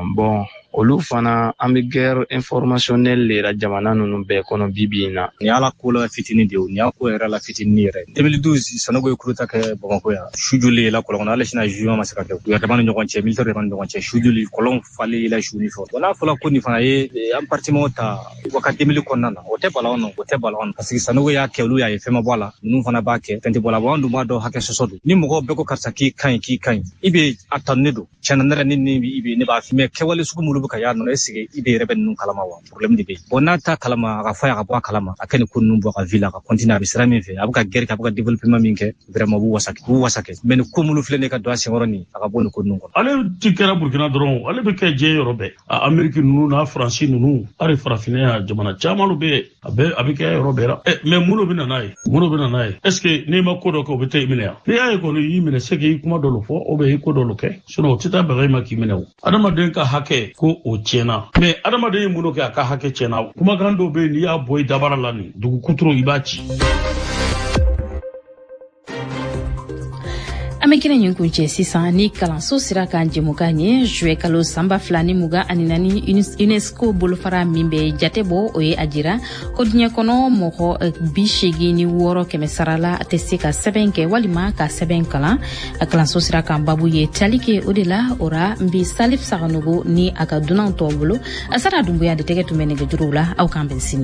olu fana an bɛ guerre informationnelle de la jamana ninnu bɛɛ kɔnɔ bibi in na ni ala ko la fitini de ni ala ko yɛrɛ la fitini yɛrɛ 2012 Sanogo ye coup d'État kɛ Bamako yan sujuli la kɔlɔn ale sina juin ma se ka kɛ gouvernement ni ɲɔgɔn cɛ militaire ni ɲɔgɔn cɛ sujuli kɔlɔn fali la juni fɔ n'a fɔla ko ni fana ye an parlement ta wagati 2000 kɔnɔna na o tɛ balaon parce que Sanogo y'a kɛ olu y'a ye fɛn ma bɔ a la ninnu fana b'a kɛ fɛn tɛ bɔ a la an dun b'a dɔn hakɛ sɔsɔ don ni mɔgɔw bɛɛ ko karisa k'i kaɲi i bɛ a tanunen don tiɲɛna ne yɛrɛ ni ne b'a f'i mais kɛwale sugu minnu bɛ ka y'a nɔ est-ce que i bɛ yɛrɛ bɛ ninnu kalama wa problème de bɛ yen bon n'a ta kalama a ka fɔ a ka bɔ a kalama a kɛ nin ko ninnu bɔ a ka ville a ka continuer a bɛ sira min fɛ a bɛ ka guerre kɛ a bɛ ka développement min kɛ vraiment b'u wasa kɛ mais ni ko minnu filɛ ne ka don a senkɔrɔ nin a ka bɔ nin ko ninnu kɔnɔ. ale ti kɛra Burkina dɔrɔn ale bɛ kɛ diɲɛ yɔrɔ bɛɛ Amérique ninnu n'a Faransi ninnu hali farafinna jamana caman bɛ yen a bɛ kɛ yɔrɔ bɛɛ la mais mun bɛ na n'a ye est-ce que n'i ma ko dɔ kɛ o bɛ taa i minɛ yan n'i y'a ye kɔni i minɛ se k'i kuma dɔ fɔ o bɛ i ko dɔ kɛ sinon o tɛ taa bɛgɛ i ma k'i minɛ o adamaden ka hakɛ ko o tiɲɛna mais adamaden ye mun kɛ a ka hakɛ tiɲɛna kumakan dɔw bɛ yen n'i y'a bɔ i dabara la nin dugu kuturu i b'a ci. Amekina nyungu nche sisan ni kalanso sira kan jemuka nye jwe kalo samba flani muga aninani UNESCO bolofara mimbe jatebo oye ajira kodnya kono moko bishegi ni woro keme sarala atese ka sebenke walima ka sebenkala kalanso sira kan babu ye talike odela ora mbi salif saganogo ni akaduna ntobolo asara dumbu ya detege tumenege jurula au kambensini.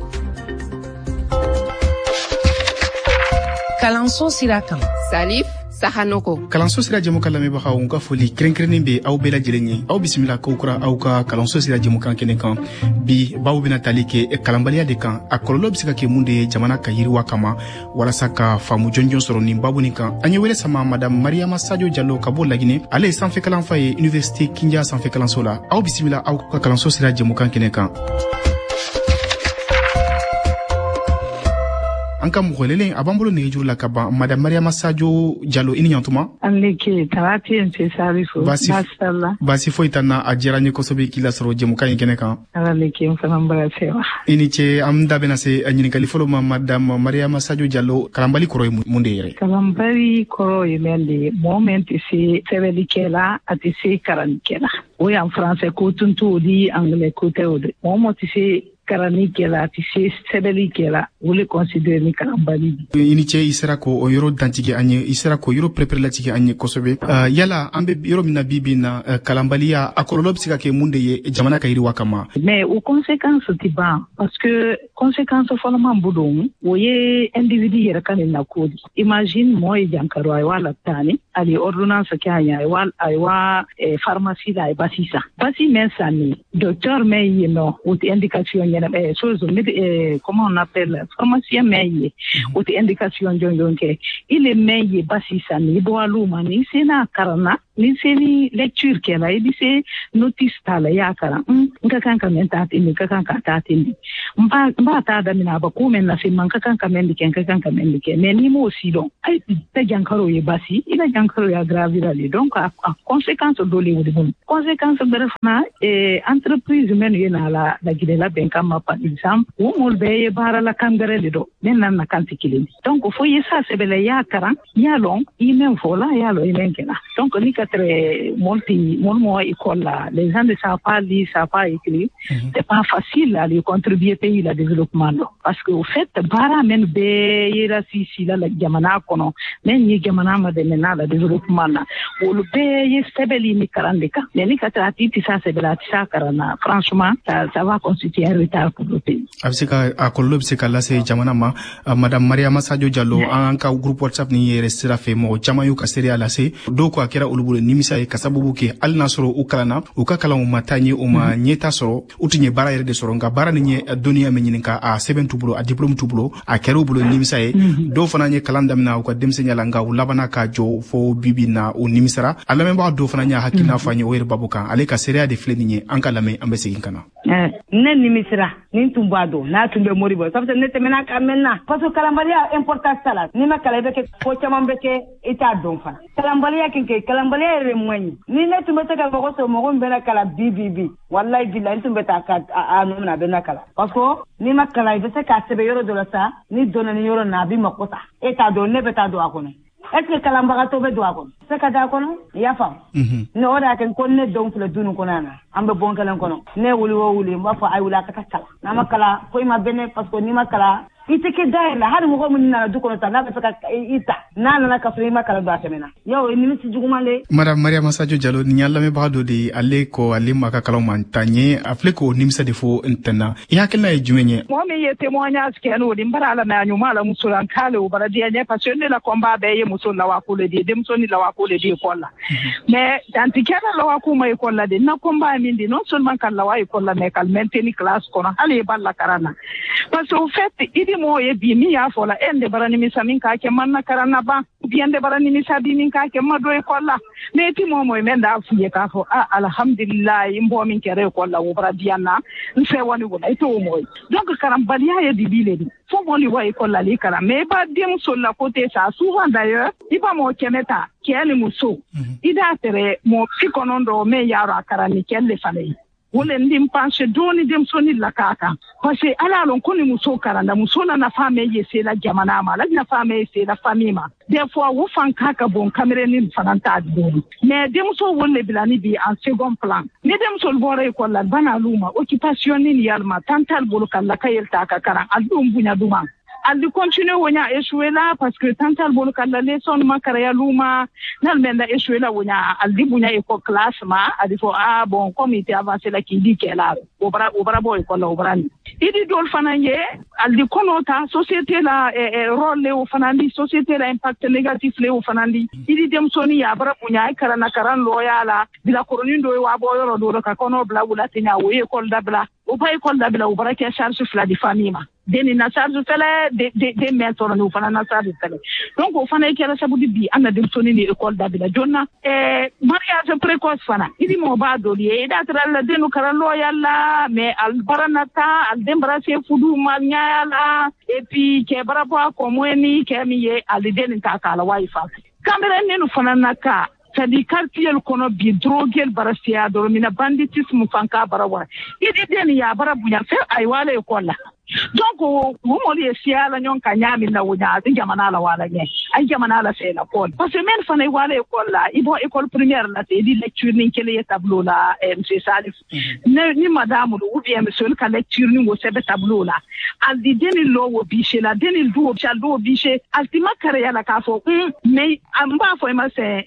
Kalanso sira kan Salif Sahanoko. Kalanso sira jamuka lamebagaw ka foli krenkrenen be aw bela jelenye aw bisimila kawkura aw ka kalanso sira jamukan kene kan bi baw bena tali ke kalambaliya de kan a kololo bisika ke munde jamana ka yiriwa kama walasa ka famu jonjon soro ni babu ni kan anye wele sama madame Mariama Sadio Diallo ka bo lagine ale sanfɛ kalan fa ye université Kindia sanfɛ kalanso la aw bisimila aw ka kalanso sira jamukan kene kan. anka mugolele abambulo ne juru la kaba madame Mariama Sadio Diallo ini yantuma anleke tarati ente sarifu masalla basi fo itana ajira ni kosobe kila soro jemu kan kene kan anleke mfamba sewa ini che amda bena se anyini kalifolo madame Mariama Sadio Diallo kalambali koro munde yere kalambali koro yemende moment si sevelikela ati si karanikela o en français ko tuntu di anglais ko tewde moment si karanikela ti si sevelikela wole considérer ni kalambali ini che isera ko o yoro dantike anye isera ko yoro prepare la tike anye kosobe yala ambe yoro mina bibi na kalambali ya akololo bisika ke munde ye jamana kayiri wakama mais aux conséquences tiba parce que conséquences follement budon woye individu yera kan na kodi imagine moy jankaro ay wala tani ali ordonnance kanya ay wa pharmacie da basisa basi mensani docteur mais no with indication yana chose comment on appelle pharmacien mais with indication jonjonke ile mais basisa ni bo aluma ni sena karana ni seni lecture kela idi se notice tala yakara nkakanka mentati ni kakanka tati mba ta da mina ba ko men na se man kakanka mendike mais ni mo aussi donc ay ta jankaro ye basi ila jankaro ya gravira le donc a conséquence dole wodi bon conséquence berefna entreprise men yena la gidela benka ma par exemple wo mol be bara la kangare le do men nan na kanti kilin donc fo yesa se bele yakara ya long imen fola ya lo imen kena donc ni très molmo école là les gens ne savent pas lire, savent pas écrire. C'est pas facile à les contribuer pays le développement là parce que au fait bara men be yera si la jamana kono men ni jamana ma de mena le développement là ou le be yestebeli ni karandeka mais ni katati ça c'est bela ça karana franchement ça va constituer un retard pour le pays abseka akollo bseka la se jamana ma madame Mariama Sadio Diallo en ka groupe WhatsApp ni restera fait mo jamayu ka seria la se do ko akira ulubule nimisa e kasabubu ke al nasoro ukalana ukakala umatanye uma nyeta soro utinye bara yere de soro nga bara ni dunia menyininka a 7 tubulo a diplôme tubulo a kero bulo nimisa e do fana nye kalanda mina ko demsenya langa ulabana ka jo fo bibi na o nimisara ala memba do fana nya hakina fanye o babuka ale ka seria de fleni nye anka lame ambese kinkana ne nimisara nin tumbado na tumbe moribo sabta ne temena kamena parce que kalambalia importance sala ni makala beke ko chamambeke ita donfa kalambalia kinke kalambalia re mwenyi ni ne tumbe ka ko so mo mbena kala bibibi wallahi billahi tumbe ta ka anu na bena kala parce que ni makala bese ka sebe yoro do la sa ni dona ni yoro na bi makota eta do ne beta do akono est-ce que kalambara to be do akono se ka da akono ya fam ne ora ken ko ne don fle dunu konana ambe bon kala kono ne wuli mba fa ay wula ka kala na makala ko ma bene parce que ni makala iteke daila hadi mo ko mun na du kono ta na be ka ita na ka fle makala do asemena yo ni mi jugumale madame Mariama Sadio Diallo ni yalla me baado de alle ko alle maka kala man tanye afle ko nimsa defo intana ya kala e jumenye mo me ye témoignage ke no di mbara la na nyuma la musulan kale o bara di ne parce que la combat be ye musul la wa ko le di dem soni la wa ko le di ko la mais tantikera la wa ko mai ko la de na combat min di non seulement kan la wa ko la mais kal maintenir classe ko na ale balla karana parce que au fait idi mo ye bi mi ya fola ende barani mi samin ka ke manna karana ba biende barani mi sabi min ka ke mado e kolla me ti mo men da fuye ka fo alhamdulillah imbo min kere kolla wo bara diana nse woni wona ito mo donc karambaliya ye dibile di fo mo li wa e kolla li kara me ba dem so la côté ça souvent d'ailleurs iba mo kemeta kele muso ida tere mo fikonondo me yaro akara ni kelle fane wole ndim panche doni dem soni la kaka parce que ala lon koni muso karanda muso na fame yese la jamana ma la na fame yese la famima des fois wo fan kaka bon camera ni fananta doni mais dem so wole bilani bi en second plan ni dem so bore ko la bana luma occupation ni yalma tantal bolo kala kayel ta ka kara aldum bunya duma aldi continue wonya échoué là parce que tantal bolo kala leçon makara ya luma nal menda échoué là wonya aldi bunya e ko classe ma adi fo bon comité avancé la ki di kela obara boy ko la obrani idi dol fananye aldi konota société la rôle le o fanandi société la impact négatif le o fanandi idi dem soni ya bara bunya e karana karan loyala bila koronindo e wa boyoro do ka kono bla wula tinya wo e kol dabla o ba école dabila o bara ke charge fla di famille ma deni na charge fele de mentor no fana na charge fele donc o fana ke la sabudi bi ana dem soni ni école dabila jonna mariage précoce fana idi mo ba do li e da tra denu kara loyala mais al baranata al dembrase fudu manyala et puis ke bara ba ko mweni ke mi ye al deni ta kala wifi kamera nenu fana naka c'est-à-dire quartier kono bi droguel barasia do mina banditisme fanka barawa idi deni ya barabu ya fe ay wala école donc o mo li siala nyon kanyami na wunya din jamana la wala nye ay jamana la c'est la pole parce que men fana wala école la ibo école primaire la c'est di lecture ni kele tableau la monsieur Salif ni madame ou bien monsieur ka lecture ni wo sebe tableau la al di deni lo wo biche la deni do chaldo biche altima kare ya la ka fo mais amba fo ma c'est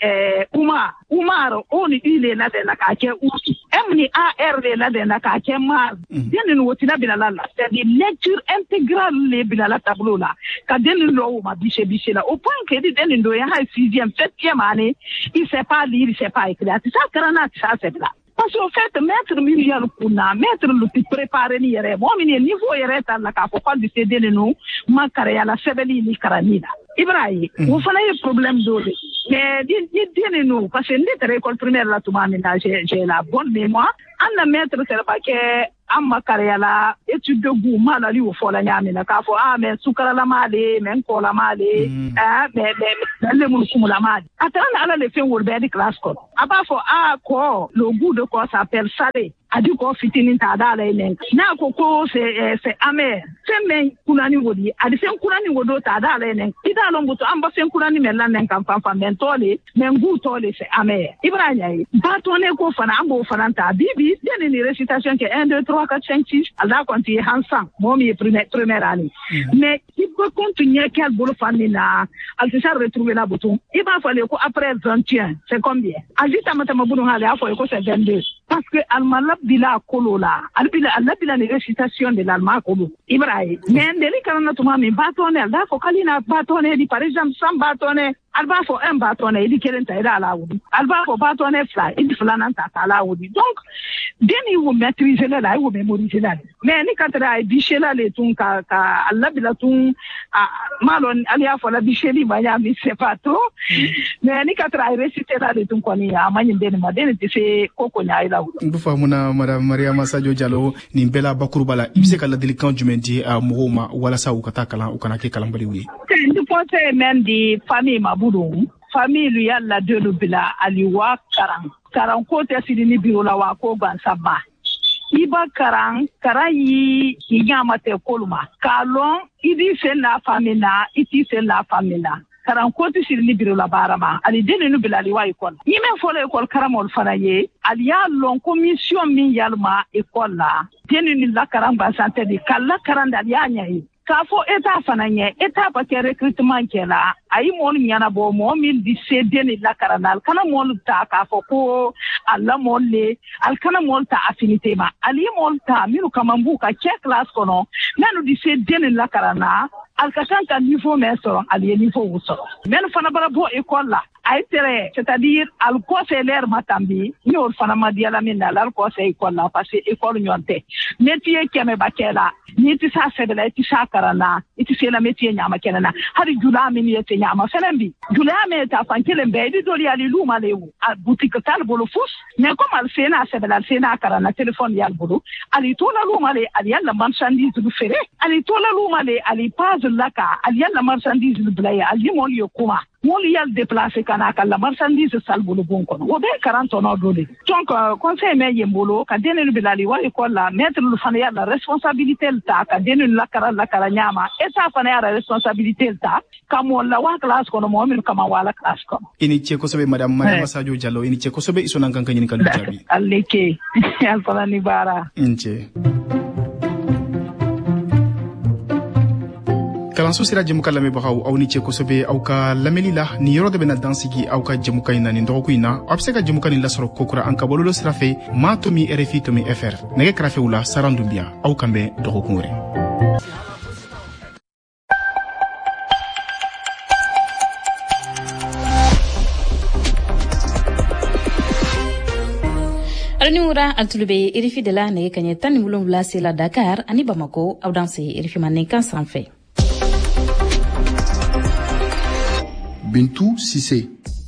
Umar oni ile la de la ka ke uti emni ar de la de la ka ke ma deni wo tina bilala c'est di lecture intégrale les bilala tableau là ka deni lo ma biche la au point que di deni do ya 6e 7e année il sait pas lire il sait pas écrire ça karana ça c'est là parce qu'en fait maître milliard kuna maître le préparer ni yere mo mi niveau yere tan la ka ko di deni no ma kare ya la sebeli ni karamina Ibrahim vous fallait problème d'eau mais deni no parce que ni école primaire la tout maintenant j'ai la bonne mémoire an maître c'est pas que amma karyala étude de goût malali wo fola nyame na ka fo mais sukara la male men ko la male mais le mun kumula male atana ala le fen wor be di class ko aba fo ko le goût de quoi s'appelle salé adi ko fitini ta dala inen na ko c'est amer c'est men kunani wodi adi fen kunani wodo ta dala inen ida longo to amba fen kunani melan nen kan fan men tole men goût tole c'est amer ibrahim ba to ne ko fana ambo fana ta bibi deni ni récitation que 1 2 3 4 5 6 Allah continue ensemble moi mi première année mais il peut continuer quel boulot famina al se retrouver la bouton il va falloir ko après 21 c'est combien ajita matama boulot hale afo ko c'est 22 parce que al malab bila kolola al bila ni récitation de l'alma kolo Ibrahim mais ndeli kana to mami batone al da ko kalina batone di par exemple sam batone alba fo un batone di kelenta ida la wudi alba fo batone fly idi fulana ta la wudi donc deni wo maîtriser la wo mémoriser la mais ni katra ay bichela le tun ka alla bila tun malon alia fo la bicheli ba ya mi c'est pas trop mais ni katra ay réciter la le tun ko ni amany deni ma deni te se koko nya ila wudi ndu famuna madame Mariama Sadio Diallo ni bela bakurbala ibse kala delikan jumendi a mohoma wala sa ukata kala ukana ke kala mbali wi ndu pote men di famille mabudum famille yalla de bila aliwa karan ko te sidini biro la wa ko ban sabba iba karan yi nyama te koluma kalon idi se la famina iti se la famina karan ko te sidini biro la barama ali deni no bila aliwa ikon ni men fo la ikon karamol fanaye ali ya lon commission min yalma ikon la deni ni la karan ba santé di kala karan da ya nyai kafo eta fananye eta pa ke recrutement kela ay mon nyana bo mo min di sedeni la karanal kana mon ta kafo ko alla molle al kana mon ta affinité ma ali mon ta minu kamambu ka che class kono nanu di sedeni la karana al kasanta niveau meso ali niveau wuso men fana bara bo école la ay tere c'est-à-dire al conseil l'air matambi ni or fana madiala min al conseil école la parce que école nyonte métier keme bakela ni ti sa sebela ti sa karana ti se la métier nyama kenana hari jula min yete nyama fenembi jula me ta fankele be di doli ali luma lewu a boutique tal bolo fus mais comme al sena sebela sena karana téléphone yal bolo ali to la luma le ali yalla marchandise du fere ali to la luma le ali page laka ali yalla marchandise du blaya ali mon yo kuma moli yal déplacer kana kala marchandise salbulu bonko wo be 40 no dole donc conseil me yembolo ka denen bilali wa école la mettre le fana ya la responsabilité ta ka denen la kara nyama et ça fana ya la responsabilité ta kamo la wa classe kono mo min kama wala classe kono ini che ko sobe madame Mariama Sadio Diallo ini che ko sobe isona kan kan kan jabi aleke alfala ni bara inche kalanso sira jemuka lamɛbagaw aw ni cɛ kosɛbɛ aw ka lamɛnli la ni yɔrɔ de bena dansigi aw ka jemuka ɲi na nin dɔgɔku ɲi na aw be se ka jemuka nin lasɔrɔ kokura an ka bɔlɔlɔ sira fɛ ma tomi rfi tomi fr nɛgɛ kɛrɛfɛw la saran dunbiya aw kan bɛn dɔgɔkun wɛrɛ Tonimura altulube irifi de la nege kanye tani mulumla sila Dakar ani Bamako audanse irifi manekan sanfe. Bintou Sissé.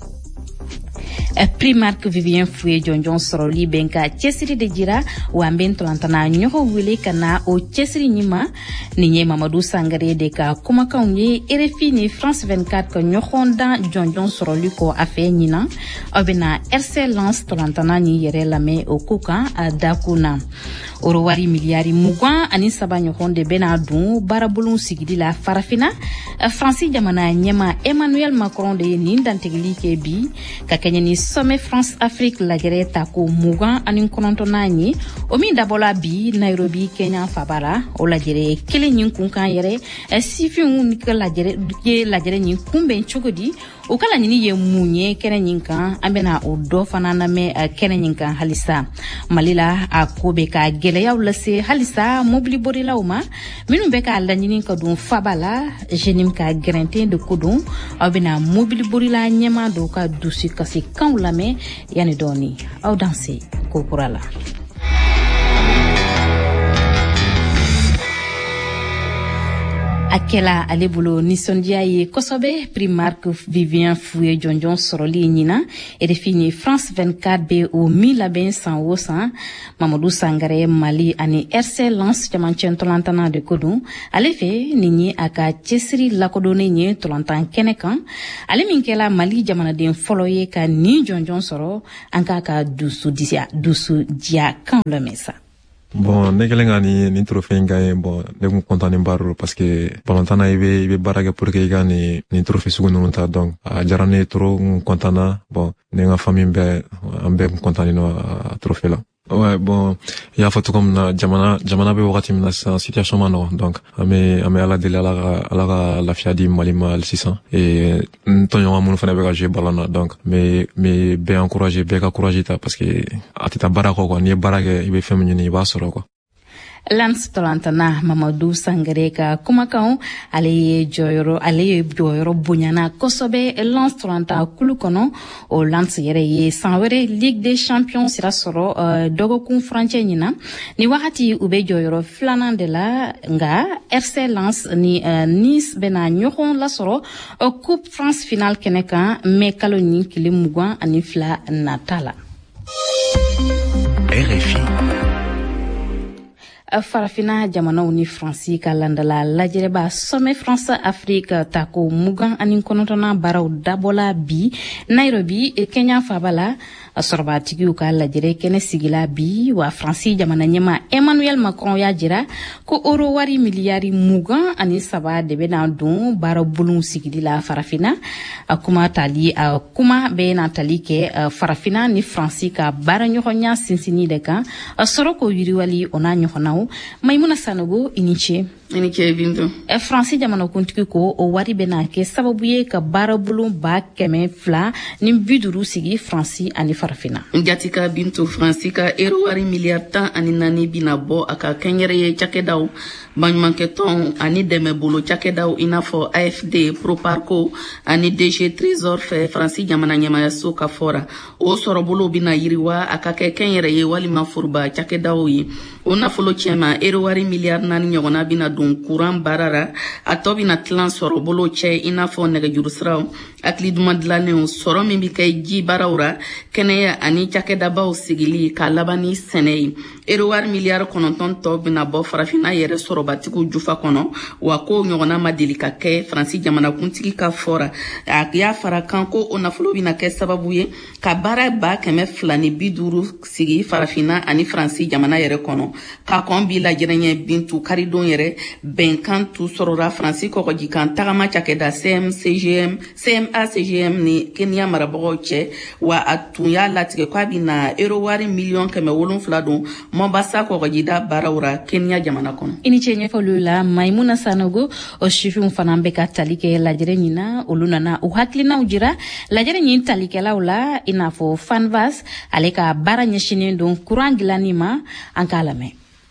Primark Vivien Fouye Jonjon Soroli Benka Chesiri de Jira Wamben Tolantana Nyoho Wile Kana o Chesiri Nima Ninye Mamadou Sangare de ka Kumakaunye RFI ni France 24 ko Nyohonda Jonjon Soroli ko afe Nina Obena RC Lance Tolantana ni yere lame o Kuka a Dakuna Orowari miliari mugwa ani saba Nyohonde Benadou Barabulun Sigidi la Farafina Francis Jamana Nyema Emmanuel Macron de Nindantegli Kebi Kakenya ni Sommet France-Afrique lajere tako mugan ani konontonani omi dabola bi Nairobi Kenya Fabara o lajere kele nyin kunkan yere sifiun ni lajere nyin kumbe chogodi o kala nyini ye munye kene nyinkan ambena o do fanana me kene nyinkan halisa malila akobe ka gele ya ulase halisa mobili borila uma minu be ka la nyini ka dun Fabala jenim ka grente de kodon abena mobili borila nyema do ka dusi kasi kan lame yani doni au danser kokurala Akela alebulu nisondia ye kosobe Primark Vivien Fouye Jonjon Soroli Nina et défini France 24 B au 1000 ben sans wosan Mamadou Sangare Mali ani RC Lance Jamanchen Tolantana de Kodou alefe ninyi aka Chesiri lakodone nye Tolantan Kenekan ale minkela Mali jamana den foloye ka ni Jonjon Soro anka ka dusu dia kan le mesa. Bon, ne kelen ka ni trophée in gagné bon ne kun content baro parce que balantana ibe barage pour que ga ni trophée sugu nunu ta donc a jarane trop content bon ne nga famille be ambe content no trophée là. Ouais, bon, il y a photo comme na jamana be wakati mina sa situation mano donc ame ala de la fiadi malima al 600 et tonyo amunu fana be ga jouer balana donc mais be encourager be ka courage ta parce que atita barako ko ni barake ibe femini ni ba soro ko Lance Tolantana Mamadou Sangare ka kumakao ale joyoro bunyana kosobe Lance Tolanta kulukono o Lance yere ye sanwere Ligue des Champions sira soro dogo kun franche nyina ni wakati ube joyoro flanan de la nga RC Lance ni Nice bena nyohon la soro Coupe France finale keneka me kaloni kilimugwa ani fla natala RFI Farafina jamana uni Fransi ka landala lajere ba Sommet France Afrique tako mugan ani konotona baraw dabola bi Nairobi Kenya Fabala sorba tigiu ka lajere kene sigila bi wa Fransi jamana nyema Emmanuel Macron ya jira ko oro wari miliari mugan ani saba de bena don baraw bulun sigili la Farafina akuma tali akuma be na tali ke Farafina ni Fransi ka bara nyohonya sinsini de ka soroko yiriwali ona nyohonaw Maimuna Sanogo iniche bintu Fransi jamana kuntiki ko o wari bena ke sababu ye ka barabulu ba keme fla ni biduru sigi Fransi ani Farafina Njatika bintu Fransi ka ero wari miliarda ani nani binabo aka kenyere ye chakedaw banmanke ton ani deme bolo chakedaw inafo AFD Proparco ani DG Trésor fe Fransi jamana nyama ya soka fora o sorobolo bina yiriwa aka kenyere ye wali mafurba chakedaw yi ona folo chema ero wari miliarda nani nyogona bina don courant barara atobi na tlan soro bolo che inafo nega jurusraw akli dumadlane soro mimbi kay ji barawra kene ani chakeda baw sigili ka labani senei ero war miliard kononton to bina bo Farafina yere soro batiku jufa kono wa ko nyogona madili ka ke Fransi jamana kuntiki ka fora ya fara kanko ona folo bina ke sababu ye ka bara ba keme flani biduru sigi Farafina ani Fransi jamana yere kono ka kombi la jerenye bintu karidon yere benkan tu sorora Fransi ko jikan tagama chakeda CMA CGM ni Kenya marabogo che wa atunya latike kwa bina euro wari million keme wolon fladon Mombasa ko jida barawra Kenya jamana kono ini chenye folula Maimuna Sanogo o shifu mfanambe ka talike lajere nyina uluna na uhaklina ujira lajere nyin talike laula inafo fanvas aleka bara nyeshine don kurangilanima ankalame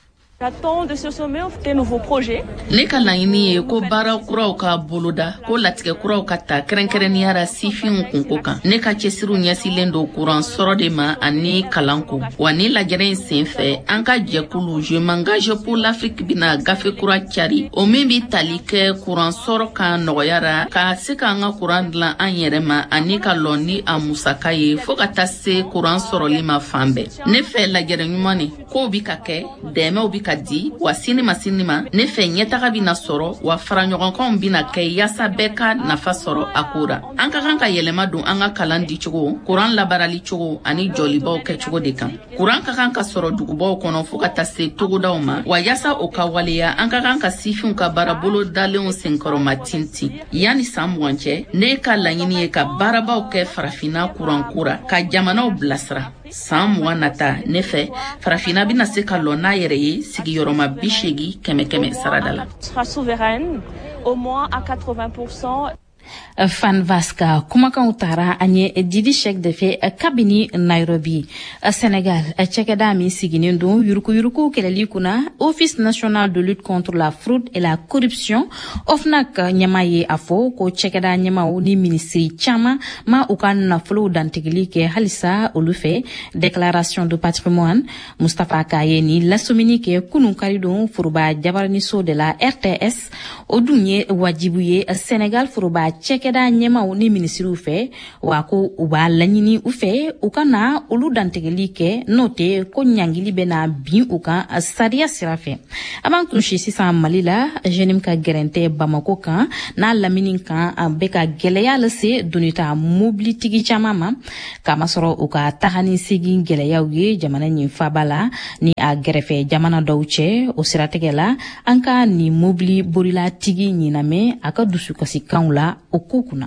J'attends de ce sommet des nouveaux projets. Ne ka laɲini ye ko baara kuraw ka boloda ko latigɛ kuraw ka ta kɛrɛnkɛrɛnniyara sifinw kunko kan. Ne ka cɛsiriw ɲɛsilen do kuran sɔrɔ de ma ani kalanko. Wa ni lajɛrɛ in senfɛ an ka jɛkulu Je m'engage pour l'Afrique bina gafe kura cari. O min bi tali kɛ kuran sɔrɔ kan nɔgɔyara ka se ka an ka kuran dilan an yɛrɛ ma ani ka lɔn ni a musaka ye fo ka taa se kuran sɔrɔli ma fan bɛɛ. Ne fɛ lajɛrɛ ɲuman ni kow bi ka kɛ dɛmɛw bi ka di wa sinima ne fɛ ɲɛtaga bina sɔrɔ wa faraɲɔgɔnkanw bina kɛ yaasa bɛɛ ka nafa sɔrɔ a ko ra. An ka kan ka yɛlɛma don an ka kalan di cogo, kuran labarali cogo ani jɔlibaw kɛ cogo de kan. Kuran ka kan ka sɔrɔ dugubaw kɔnɔ fo ka taa se togodaw ma wa yaasa o ka waleya an ka kan ka sifinw ka baarabolo dalenw senkɔrɔma tintin. Yani san 20 cɛ ne ka laɲini ye ka baarabaw kɛ farafina kuran kura ka jamanaw bilasira. San 20 nata ne fɛ farafina bina se ka lɔn n'a yɛrɛ ye sigiyɔrɔma 80 kɛmɛ sarada la. Sera souveraine au moins à 80%. Fan Vasca kumakan tara anye Didi Cheikh de fe kabini Nairobi Senegal cakeda min siginen don yuruku keleli kuna Office national de lutte contre la fraude et la corruption OFNAC nyamaye afo ko cakeda nyamaw ni ministry chama ma ukan nafolo dantigili ke halisa olufe déclaration de patrimoine Mustafa Kayeni lasomini ke kunu karidon furuba jabarni so de la RTS odunye wajibuye Senegal furuba cekeda nyema ni ministru fe wako uba lanyini ufe ukana ulu dantegeli ke note ko nyangili bena bi uka sadia sirafe avant tunshi sisa malila jenim ka gerente Bamako kan na laminin kan beka geleya lese dunita mobility chamama kama soro uka tahani sigi geleya uye jamana nyi fabala ni a gerefe jamana dawche o sirategela anka ni mobili borila tigi nyiname aka dusu kasi kaula okukuna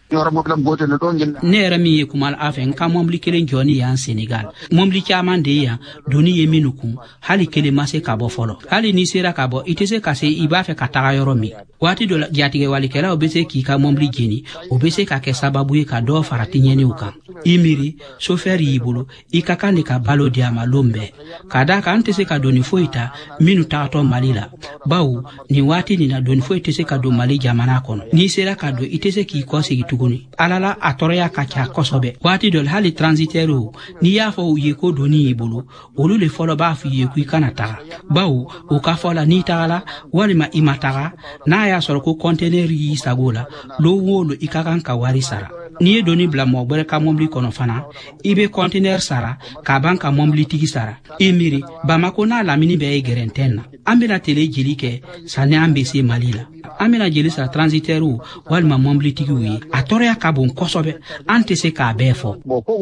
ne yɛrɛ min ye kumal afɛ n ka mɔbili kelen jɔni y'an Senegal mɔbili caman de yan doni ye minnu kun hali kelen ma se ka bɔ fɔlɔ hali n'i sera ka bɔ i tɛ se ka se i b'a fɛ ka taga yɔrɔ min waati dɔ la jatigɛ walikɛlaw bɛ se k'i ka mɔbili jeni o bɛ se ka kɛ sababu ye ka dɔ fara tiɲɛniw kan i miiri chauffeur y'i bolo i ka kan de ka balo di a ma lon bɛɛ ka da kan an tɛ se ka doni foyi ta minnu tagatɔ Mali la bawo nin waati nin na doni foyi tɛ se ka don Mali jamana kɔnɔ n'i sera ka don i tɛ se k'i kɔsegi tuguni alala a tɔrɔya ka ca kosɛbɛ waati dɔ hali transitaire n'i y'a fɔ u ye ko doni y'i bolo olu le fɔlɔ b'a f'i ye ko i kana taga bawo o ka fɔ la n'i tagala walima i ma taga n'a y'a sɔrɔ ko conteneur y'i sago la lo wo lo i ka kan ka wari sara n'i ye doni bila mɔgɔ wɛrɛ ka mɔbili kɔnɔ fana i bɛ conteneur sara ka ban ka mɔbili tigi sara i miiri Bamako n'a lamini bɛɛ ye gɛrɛntɛn na an bɛna tele jeli kɛ sanni an bɛ se Mali la an bɛna jeli sara transitaire walima mɔbili tigiw ye a tɔɔrɔya ka bon kosɛbɛ an tɛ se k'a bɛɛ fɔ.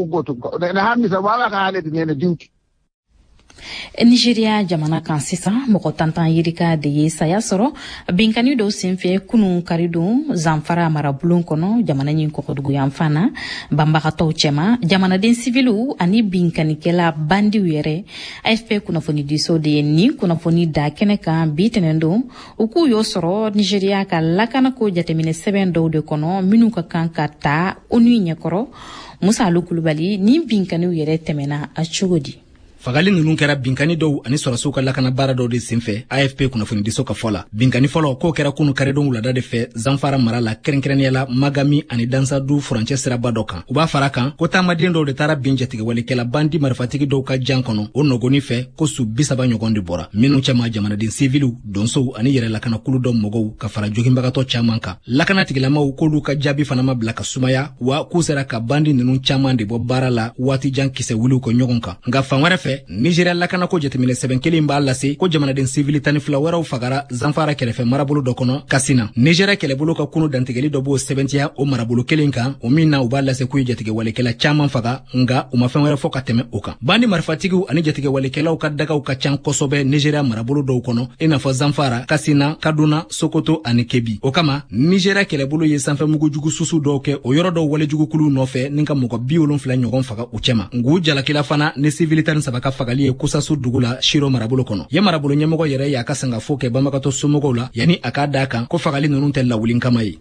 Nigeria jamana kan sisan mɔgɔ tantan yirika de ye saya sɔrɔ binkani dɔw senfɛ kunun karidon Zamfara marabulon kɔnɔ jamana ɲin kɔkɔdugu yan fana banbagatɔw cɛma jamanaden sivilu ani binkanikɛla bandiw yɛrɛ AFP kunnafoni diso de ye ni kunnafoni da kɛnɛ kan bi tɛnɛn don u k'u y'o sɔrɔ Nigeria ka lakanako jateminɛ sɛbɛn dɔw de kɔnɔ minnu ka kan ka ta ONU ɲɛkɔrɔ Musa Alu Kulubali ni binkaniw yɛrɛ tɛmɛna a cogo di fagali ninnu kɛra binkani dɔw ani sɔrɔsiw ka lakana baara dɔw de senfɛ AFP kunnafoni diso ka fɔ la binkani fɔlɔ k'o kɛra kunu karidon wulada de fɛ Zamfara mara la kɛrɛnkɛrɛnnenya la Magami ani Dansadu furancɛ siraba dɔ kan u b'a fara kan ko taamaden dɔw de taara bin jatigɛwalikɛla bandi marifatigi dɔw ka jan kɔnɔ o nɔgɔni fɛ ko su 30 ɲɔgɔn de bɔra minnu cɛma jamanaden siviliw donsow ani yɛrɛ lakanakulu dɔ mɔgɔw ka fara joginbagatɔ caman kan lakanatigilamaw k'olu ka jaabi fana ma bila ka sumaya wa k'u sera ka bandi ninnu caman de bɔ baara la waati jan kisɛ wuliw kɔ ɲɔgɔn kan nka fan wɛrɛ fɛ Nigeria lakanako jateminɛ sɛbɛn kelen b'a lase ko jamanaden sivili 12 wɛrɛw fagara Zamfara kɛrɛfɛ marabolo dɔ kɔnɔ Kasina Nigeria kɛlɛbolo ka kunu dantigɛli dɔ b'o sɛbɛntiya o marabolo kelen kan o min na u b'a lase k'u ye jatigɛwalikɛla caman faga nga u ma fɛn wɛrɛ fɔ ka tɛmɛ o kan bandi marifatigiw ani jatigɛwalikɛlaw ka dagaw ka can kosɛbɛ Nigeria marabolo dɔw kɔnɔ i n'a fɔ Zamfara Kasina Kaduna Sokoto ani Kebbi o kama Nigeria kɛlɛbolo ye sanfɛmugujugu susu dɔw kɛ o yɔrɔ dɔw walejugukulu nɔfɛ ni ka mɔgɔ 70 ɲɔgɔn faga u cɛma ngu jalakila fana ni sivili 13 ka fagali ye Kusasu dugu la Shiro marabolo kɔnɔ ye marabolo ɲɛmɔgɔ yɛrɛ y'a ka sangafo kɛ banbagatɔ somɔgɔw la yani a k'a da kan ko fagali ninnu tɛ lawulin kama ye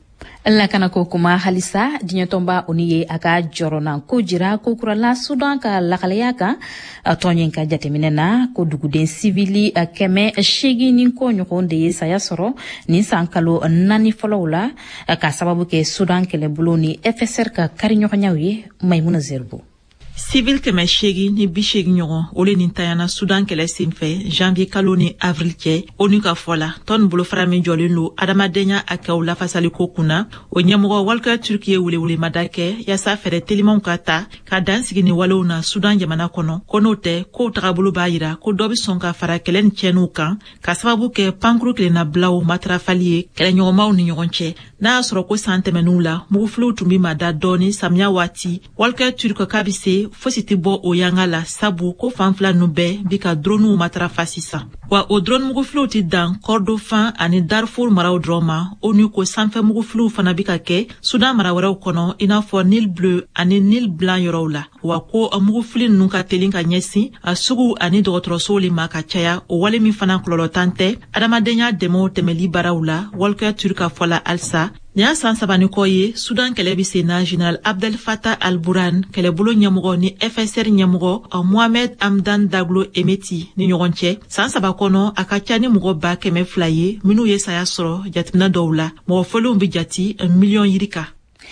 La kana ko kuma halisa dinyotomba oniye aka jorona ko jira ko kurala Sudan ka lakalaya ka tonyen ka jateminena ko duguden civili keme shegi nin ko nyokonde yesaya soro ni sankalo nani folowla ka sababu ke Sudan kele buloni FSR ka kari nyokonyawi Maimuna Zerbo. Civil kɛmɛ seegi ni bi seegi ɲɔgɔn o le nin tayana Sudan kɛlɛ senfɛ janvier kalo ni avril cɛ ONU ka fɔ la tɔn bolofara min jɔlen don adamadenya a kɛw lafasaliko kunna o ɲɛmɔgɔ Walker Turk ye welewelemada kɛ yaasa fɛɛrɛ telimanw ka ta ka dan sigi ni walew na Sudan jamana kɔnɔ ko n'o tɛ kow tagabolo b'a yira ko dɔ bi sɔn ka fara kɛlɛ ni cɛnniw kan ka sababu kɛ pankuru kelenna bilaw matarafali ye kɛlɛɲɔgɔnmaw ni ɲɔgɔn cɛ n'a y'a sɔrɔ ko san tɛmɛnniw la mugufiliw tun bi ma da dɔɔni samiya waati Walker Turk k'a bi se fosi ti bɔ o yanga la sabu ko fan fila nu bɛɛ bi ka droniw matarafa sisan wa o drone mugufiliw ti dan Kordofan ani Darfur maraw dɔrɔn ma ONU ko sanfɛ mugufiliw fana bi ka kɛ Sudan mara wɛrɛw kɔnɔ i n'a fɔ Nil Bleu ani Nil Blanc yɔrɔw la wa ko mugufili ninnu ka teli ka ɲɛsin a sugu ani dɔgɔtɔrɔsow le ma ka caya o wale min fana kɔlɔlɔtan tɛ adamadenya dɛmɛw tɛmɛli baaraw la Walker Turk ka fɔla alisa ni y'a san saba ni kɔ ye Sudan kɛlɛ bi sen na General Abdel Fattah al-Burhan kɛlɛbolo ɲɛmɔgɔ ni FSR ɲɛmɔgɔ Mohamed Hamdan Daglo Emeti ni ɲɔgɔn cɛ san saba kɔnɔ a ka ca ni mɔgɔ 200,000 ye minnu ye saya sɔrɔ jateminɛ dɔw la mɔgɔ fɔlenw bi jati 1 million yiri kan.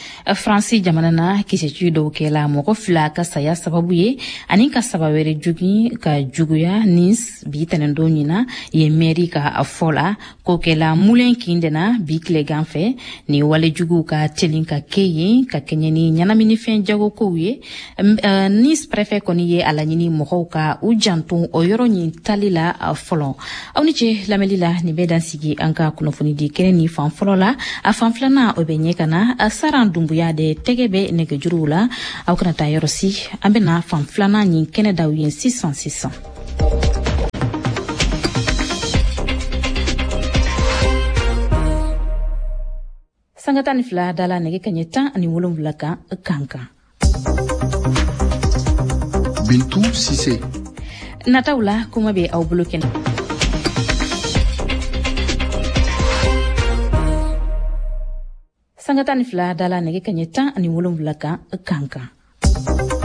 Fransi jamana na kisɛci dɔw kɛla mɔgɔ fila ka saya sababu ye ani ka saba wɛrɛ jugi ka juguya ni bi tɛnɛndon ɲina ye mairie ka fɔ la ko kɛla mulen kindena bi tilegan fɛ ni wale jugu ka telin ka kɛ yen ka kɛɲɛ ni ɲɛnaminifɛn jagokow ye Nice préfet kɔni ye a laɲini mɔgɔw ka u janto o yɔrɔ ɲin tali la fɔlɔ aw ni ce lamɛnli la nin bɛ dan sigi an ka kunnafoni di kɛnɛ ni fan fɔlɔ la a fan filanan o bɛ ɲɛ ka na a saran dumbuya de tɛgɛ bɛ nɛgɛjuruw la aw kana taa yɔrɔ si an bɛna fan filanan ɲin kɛnɛ daw ye sisan sanga 12 dala nɛgɛ kaɲɛ 17 kan kankan Bintou Cissé nataw la kuma bɛ aw bolo kɛnɛ sanga 12 dala nɛgɛ kaɲɛ 17 kan kankan